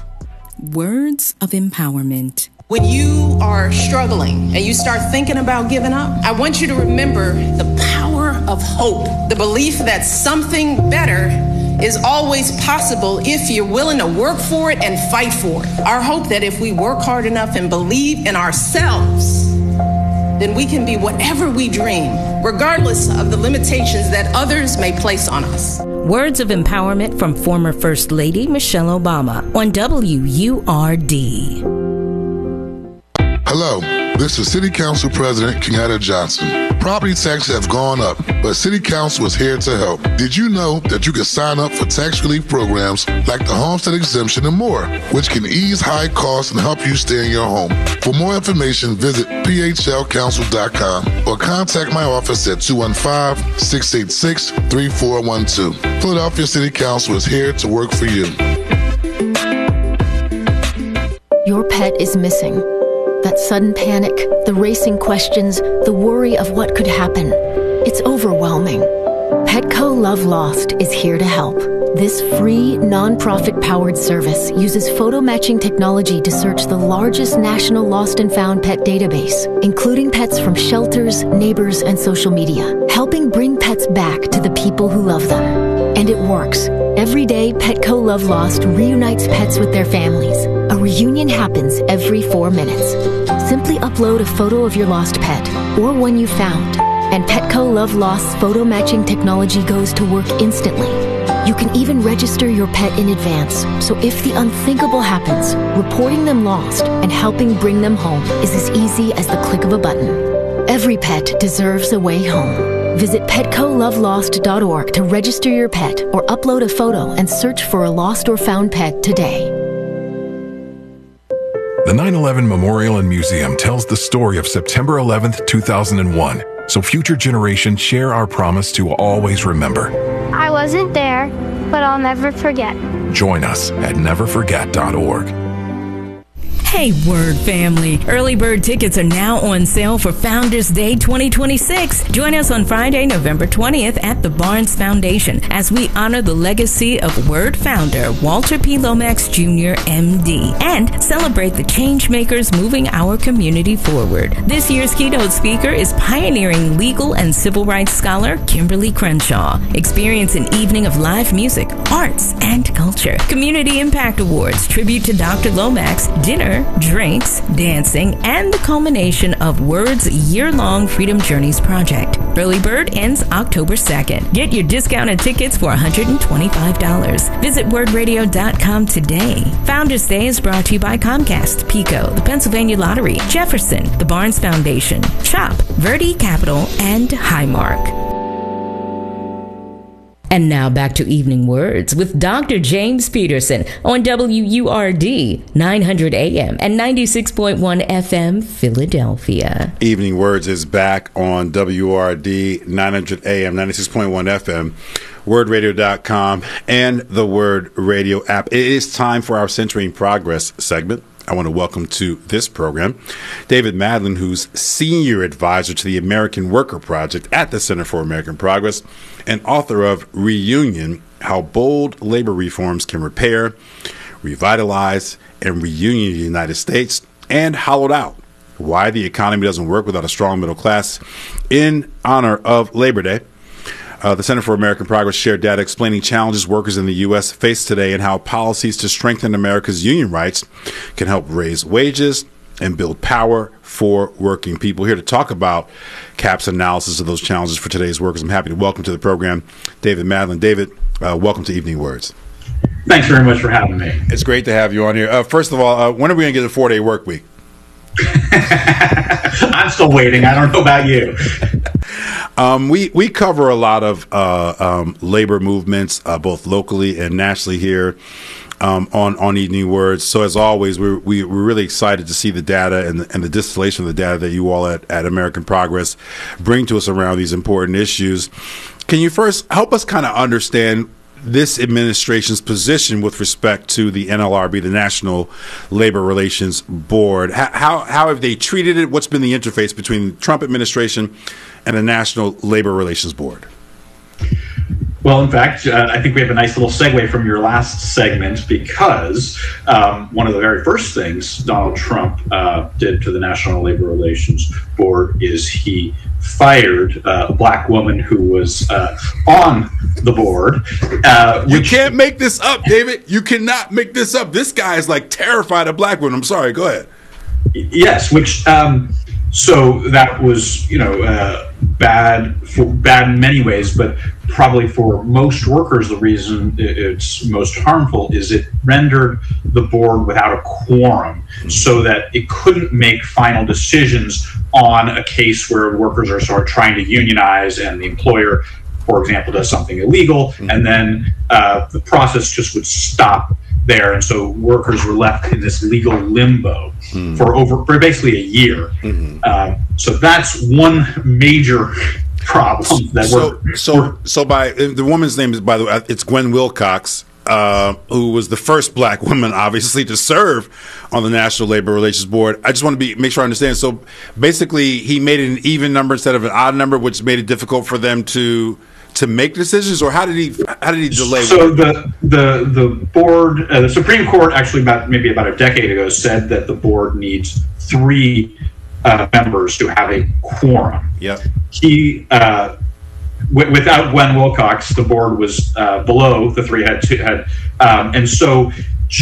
[SPEAKER 17] Words of empowerment.
[SPEAKER 18] When you are struggling and you start thinking about giving up, I want you to remember the power of hope, the belief that something better is always possible if you're willing to work for it and fight for it. Our hope that if we work hard enough and believe in ourselves, then we can be whatever we dream, regardless of the limitations that others may place on us.
[SPEAKER 1] Words of empowerment from former First Lady Michelle Obama on W U R D.
[SPEAKER 13] Hello, this is City Council President Kenyatta Johnson. Property taxes have gone up, but City Council is here to help. Did you know that you can sign up for tax relief programs like the homestead exemption and more, which can ease high costs and help you stay in your home? For more information, visit P H L council dot com or contact my office at two one five, six eight six, three four one two. Philadelphia City Council is here to work for you.
[SPEAKER 19] Your pet is missing. That sudden panic, the racing questions, the worry of what could happen. It's overwhelming. Petco Love Lost is here to help. This free, non-profit-powered service uses photo matching technology to search the largest national lost and found pet database, including pets from shelters, neighbors, and social media, helping bring pets back to the people who love them. And it works. Every day, Petco Love Lost reunites pets with their families. A reunion happens every four minutes. Simply upload a photo of your lost pet or one you found, and Petco Love Lost's photo matching technology goes to work instantly. You can even register your pet in advance, so if the unthinkable happens, reporting them lost and helping bring them home is as easy as the click of a button. Every pet deserves a way home. Visit petco love lost dot org to register your pet or upload a photo and search for a lost or found pet today.
[SPEAKER 20] The nine eleven Memorial and Museum tells the story of September eleventh, two thousand one, so future generations share our promise to always remember.
[SPEAKER 21] I wasn't there, but I'll never forget.
[SPEAKER 20] Join us at never forget dot org.
[SPEAKER 1] Hey, Word family. Early bird tickets are now on sale for Founders Day twenty twenty-six. Join us on Friday, November twentieth at the Barnes Foundation as we honor the legacy of Word founder Walter P. Lomax Junior M D and celebrate the change makers moving our community forward. This year's keynote speaker is pioneering legal and civil rights scholar Kimberly Crenshaw. Experience an evening of live music, arts, and culture. Community Impact Awards, tribute to Doctor Lomax, dinner, drinks, dancing, and the culmination of Word's year-long Freedom Journeys project. Early bird ends October second. Get your discounted tickets for one hundred twenty-five dollars. Visit word radio dot com today. Founders Day is brought to you by Comcast, Pico, the Pennsylvania Lottery, Jefferson, the Barnes Foundation, CHOP, Verde Capital, and Highmark. And now back to Evening Words with Doctor James Peterson on W U R D, nine hundred A M and ninety-six point one F M, Philadelphia.
[SPEAKER 2] Evening Words is back on W R D, nine hundred A M, ninety-six point one F M, word radio dot com, and the Word Radio app. It is time for our Century in Progress segment. I want to welcome to this program David Madlin, who's Senior Advisor to the American Worker Project at the Center for American Progress and author of Reunion, How Bold Labor Reforms Can Repair, Revitalize, and Reunion the United States, and Hollowed Out, Why the Economy Doesn't Work Without a Strong Middle Class, in honor of Labor Day. Uh, the Center for American Progress shared data explaining challenges workers in the U S face today and how policies to strengthen America's union rights can help raise wages and build power for working people. Here to talk about C A P's analysis of those challenges for today's workers, I'm happy to welcome to the program David Madlin. David, uh, welcome to Evening Words.
[SPEAKER 3] Thanks very much for having me.
[SPEAKER 2] It's great to have you on here. Uh, first of all, uh, when are we going to get a four-day work week?
[SPEAKER 3] I'm still waiting. I don't know about you.
[SPEAKER 2] Um, we, we cover a lot of uh, um, labor movements, uh, both locally and nationally here um, on, on Evening Words. So as always, we're, we, we're really excited to see the data and the, and the distillation of the data that you all at, at American Progress bring to us around these important issues. Can you first help us kind of understand this administration's position with respect to the N L R B, the National Labor Relations Board? How, how have they treated it? What's been the interface between the Trump administration and the National Labor Relations Board?
[SPEAKER 3] Well, in fact, uh, I think we have a nice little segue from your last segment because um, one of the very first things Donald Trump uh, did to the National Labor Relations Board is he fired uh, a black woman who was uh, on the board. Uh,
[SPEAKER 2] you can't make this up, David. You cannot make this up. This guy is like terrified of black women. I'm sorry. Go ahead.
[SPEAKER 3] Yes, which um, so that was, you know, uh, bad for bad in many ways, but probably for most workers, the reason it's most harmful is it rendered the board without a quorum, so that it couldn't make final decisions on a case where workers are sort of trying to unionize and the employer, for example, does something illegal, and then uh, the process just would stop there, and so workers were left in this legal limbo mm. for over for basically a year. Mm-hmm. um, so that's one major problem. That
[SPEAKER 2] so,
[SPEAKER 3] we're,
[SPEAKER 2] so,
[SPEAKER 3] we're,
[SPEAKER 2] so by the woman's name is, by the way, it's Gwen Wilcox, uh, who was the first black woman, obviously, to serve on the National Labor Relations Board. I just want to be make sure I understand. So, basically, he made it an even number instead of an odd number, which made it difficult for them to. to make decisions, or how did he how did he delay?
[SPEAKER 3] So the the the board, uh, the Supreme Court, actually about maybe about a decade ago, said that the board needs three uh, members to have a quorum.
[SPEAKER 2] Yep.
[SPEAKER 3] He uh, w- without Gwen Wilcox, the board was uh, below the three had two had, um, and so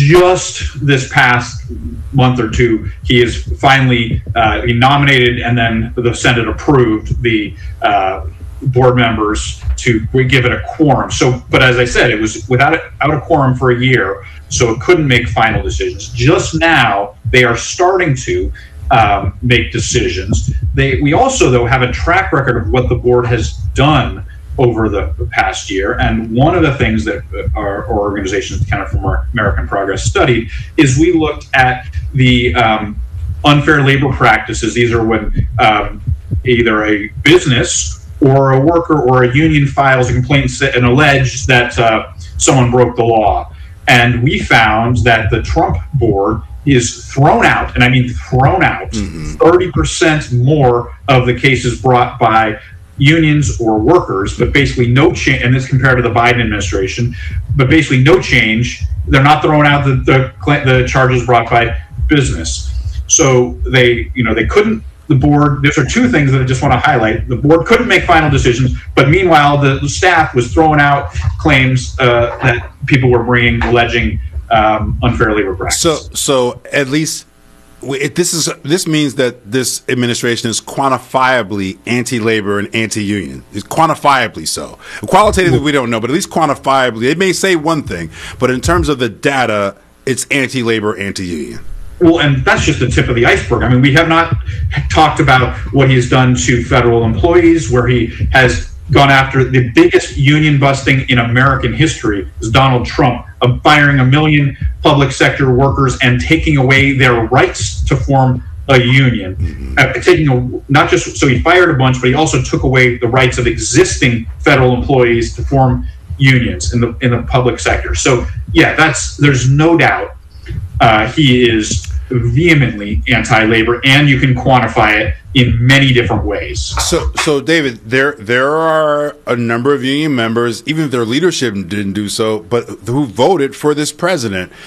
[SPEAKER 3] just this past month or two, he is finally uh, he nominated, and then the Senate approved the. Uh, board members to give it a quorum. So, but as I said, it was without a, without a quorum for a year, so it couldn't make final decisions. Just now, they are starting to um, make decisions. They, we also, though, have a track record of what the board has done over the past year, and one of the things that our, our organization, kind of from our American Progress, studied is we looked at the um, unfair labor practices. These are when um, either a business or a worker or a union files a complaint and alleges that uh, someone broke the law. And we found that the Trump board is thrown out, and I mean thrown out, mm-hmm. thirty percent more of the cases brought by unions or workers, but basically no change, and this compared to the Biden administration, but basically no change. They're not throwing out the, the, the charges brought by business. So they, you know, they couldn't, the board, these are two things that I just want to highlight. The board couldn't make final decisions, but meanwhile, the, the staff was throwing out claims uh, that people were bringing, alleging um, unfair labor practice.
[SPEAKER 2] So, so at least it, this is this means that this administration is quantifiably anti-labor and anti-union. It's quantifiably so. Qualitatively, we don't know, but at least quantifiably, they may say one thing, but in terms of the data, it's anti-labor, anti-union.
[SPEAKER 3] Well, and that's just the tip of the iceberg. I mean, we have not talked about what he's done to federal employees, where he has gone after the biggest union busting in American history is Donald Trump, of firing a million public sector workers and taking away their rights to form a union. Mm-hmm. Uh, taking a, not just so he fired a bunch, but he also took away the rights of existing federal employees to form unions in the in the public sector. So yeah, that's there's no doubt. Uh, he is vehemently anti-labor, and you can quantify it in many different ways.
[SPEAKER 2] So, so David, there there are a number of union members, even if their leadership didn't do so, but who voted for this president.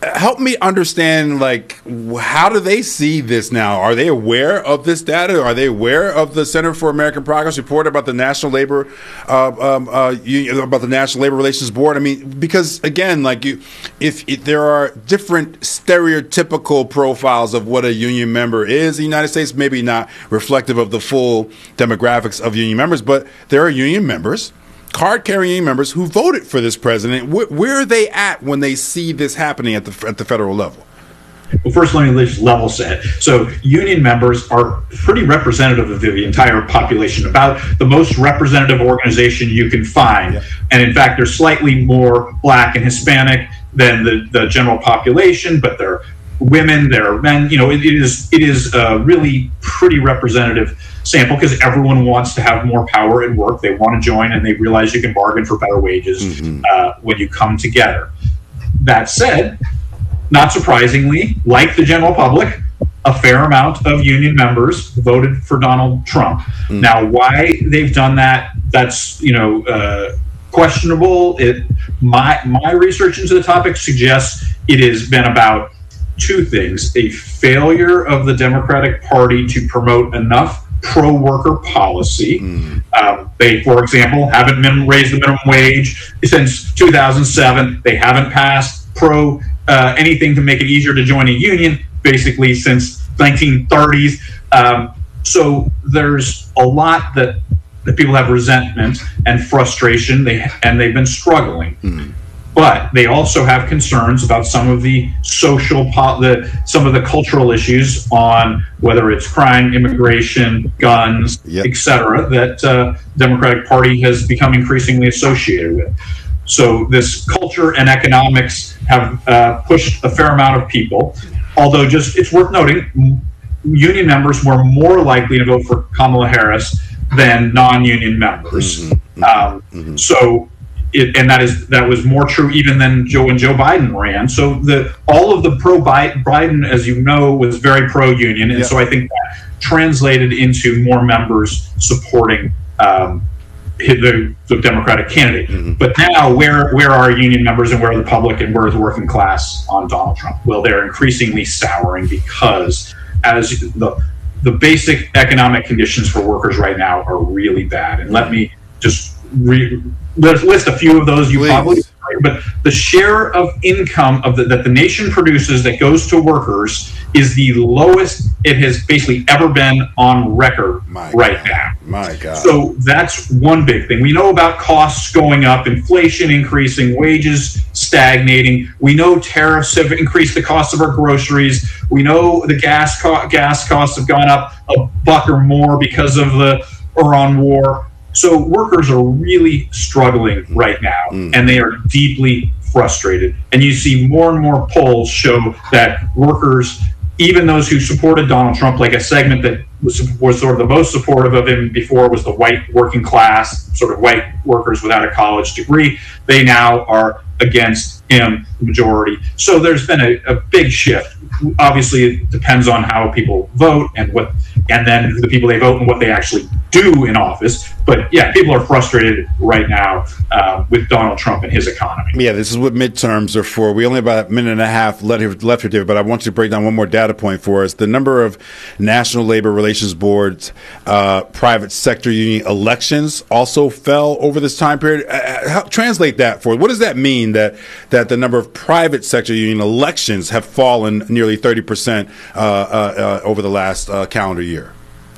[SPEAKER 2] help me understand, like, how do they see this now? Are they aware of this data? Are they aware of the Center for American Progress report about the National Labor, uh, um, uh, Union, about the National Labor Relations Board? I mean, because again, like you, if, if there are different stereotypical profiles of what a union member is in the United States, maybe not reflective of the full demographics of union members, but there are union members, card-carrying members who voted for this president. Where, where are they at when they see this happening at the at the federal level?
[SPEAKER 3] Well, first, let me just level set. So union members are pretty representative of the entire population, about the most representative organization you can find. Yeah. And in fact, they're slightly more Black and Hispanic than the, the general population, but they're women, they're men. You know, it, it is it is a really pretty representative sample, because everyone wants to have more power at work. They want to join, and they realize you can bargain for better wages mm-hmm. uh, when you come together. That said, not surprisingly, like the general public, a fair amount of union members voted for Donald Trump. Mm. Now, why they've done that, that's, you know, uh, questionable. It, my, my research into the topic suggests it has been about two things: a failure of the Democratic Party to promote enough pro-worker policy. Mm. Um, they, for example, haven't min- raised the minimum wage since two thousand seven. They haven't passed pro uh, anything to make it easier to join a union, basically since nineteen thirties. Um, so there's a lot that, that people have resentment and frustration, they and they've been struggling. Mm. But they also have concerns about some of the social, po- the some of the cultural issues on whether it's crime, immigration, guns, yep. et cetera, that uh, the Democratic Party has become increasingly associated with. So this culture and economics have uh, pushed a fair amount of people. Although, just it's worth noting, union members were more likely to vote for Kamala Harris than non-union members. Mm-hmm. Um, mm-hmm. So. It, and that is that was more true even than Joe when Joe Biden ran. So the all of the pro Biden, as you know, was very pro-union, and yeah. so I think that translated into more members supporting um, the, the Democratic candidate. Mm-hmm. But now, where where are union members, and where are the public, and where is the working class on Donald Trump? Well, they're increasingly souring, because as the the basic economic conditions for workers right now are really bad. And let me just re- let's list a few of those. You Please. probably, but the share of income of the, that the nation produces that goes to workers is the lowest it has basically ever been on record My right God. now.
[SPEAKER 2] My God.
[SPEAKER 3] So that's one big thing. We know about costs going up, inflation increasing, wages stagnating. We know tariffs have increased the cost of our groceries. We know the gas co- gas costs have gone up a buck or more because of the Iran war. So workers are really struggling right now, mm. and they are deeply frustrated. And you see more and more polls show that workers, even those who supported Donald Trump, like a segment that was, was sort of the most supportive of him before was the white working class, sort of white workers without a college degree, they now are against him, the majority. So there's been a, a big shift. Obviously, it depends on how people vote and what, and then the people they vote and what they actually do in office. But yeah, people are frustrated right now uh, with Donald Trump and his economy.
[SPEAKER 2] Yeah, this is what midterms are for. We only have about a minute and a half left here, David, but I want you to break down one more data point for us. The number of National Labor Relations Board's uh, private sector union elections also fell over this time period. Uh, how, translate that for us. What does that mean, that that the number of private sector union elections have fallen nearly thirty percent uh, uh, uh, over the last uh, calendar year?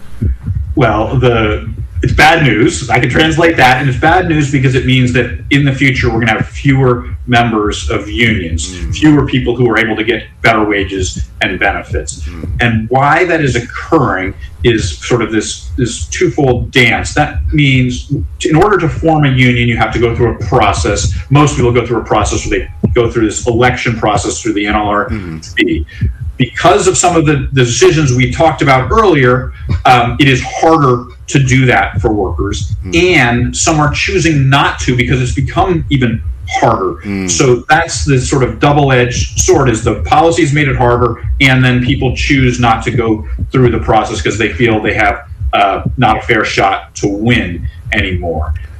[SPEAKER 3] Well, the it's bad news. I can translate that, and it's bad news because it means that in the future we're going to have fewer members of unions, mm. fewer people who are able to get better wages and benefits. Mm. And why that is occurring is sort of this, this twofold dance. That means in order to form a union, you have to go through a process. Most people go through a process where they go through this election process through the N L R B. Mm. Because of some of the, the decisions we talked about earlier, um, it is harder to do that for workers. Mm. And some are choosing not to because it's become even harder. Mm. So that's the sort of double-edged sword, is the policies made it harder, and then people choose not to go through the process because they feel they have uh, not a fair shot to win anymore.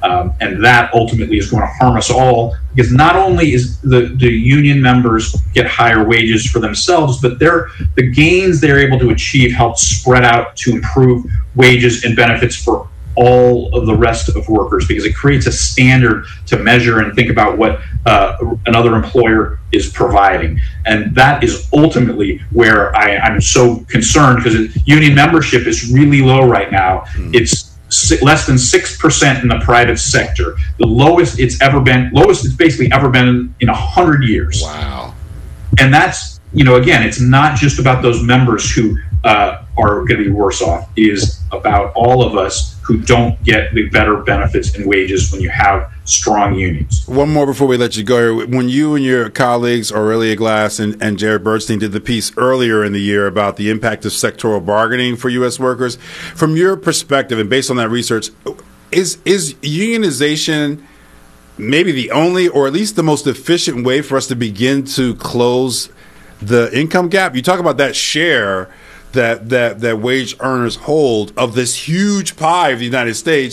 [SPEAKER 3] Um, and that ultimately is going to harm us all, because not only is the, the union members get higher wages for themselves, but they're, the gains they're able to achieve help spread out to improve wages and benefits for all of the rest of workers, because it creates a standard to measure and think about what uh, another employer is providing. And that is ultimately where I, I'm so concerned, because union membership is really low right now. Mm. It's less than six percent in the private sector, the lowest it's ever been, lowest it's basically ever been in a hundred years.
[SPEAKER 2] Wow.
[SPEAKER 3] And that's, you know, again, it's not just about those members who uh, are going to be worse off. It is about all of us who don't get the better benefits and wages when you have strong unions.
[SPEAKER 2] One more before we let you go here. When you and your colleagues, Aurelia Glass and, and Jared Bernstein, did the piece earlier in the year about the impact of sectoral bargaining for U S workers, from your perspective and based on that research, is is unionization maybe the only or at least the most efficient way for us to begin to close the income gap? You talk about that share that that that wage earners hold of this huge pie of the United States.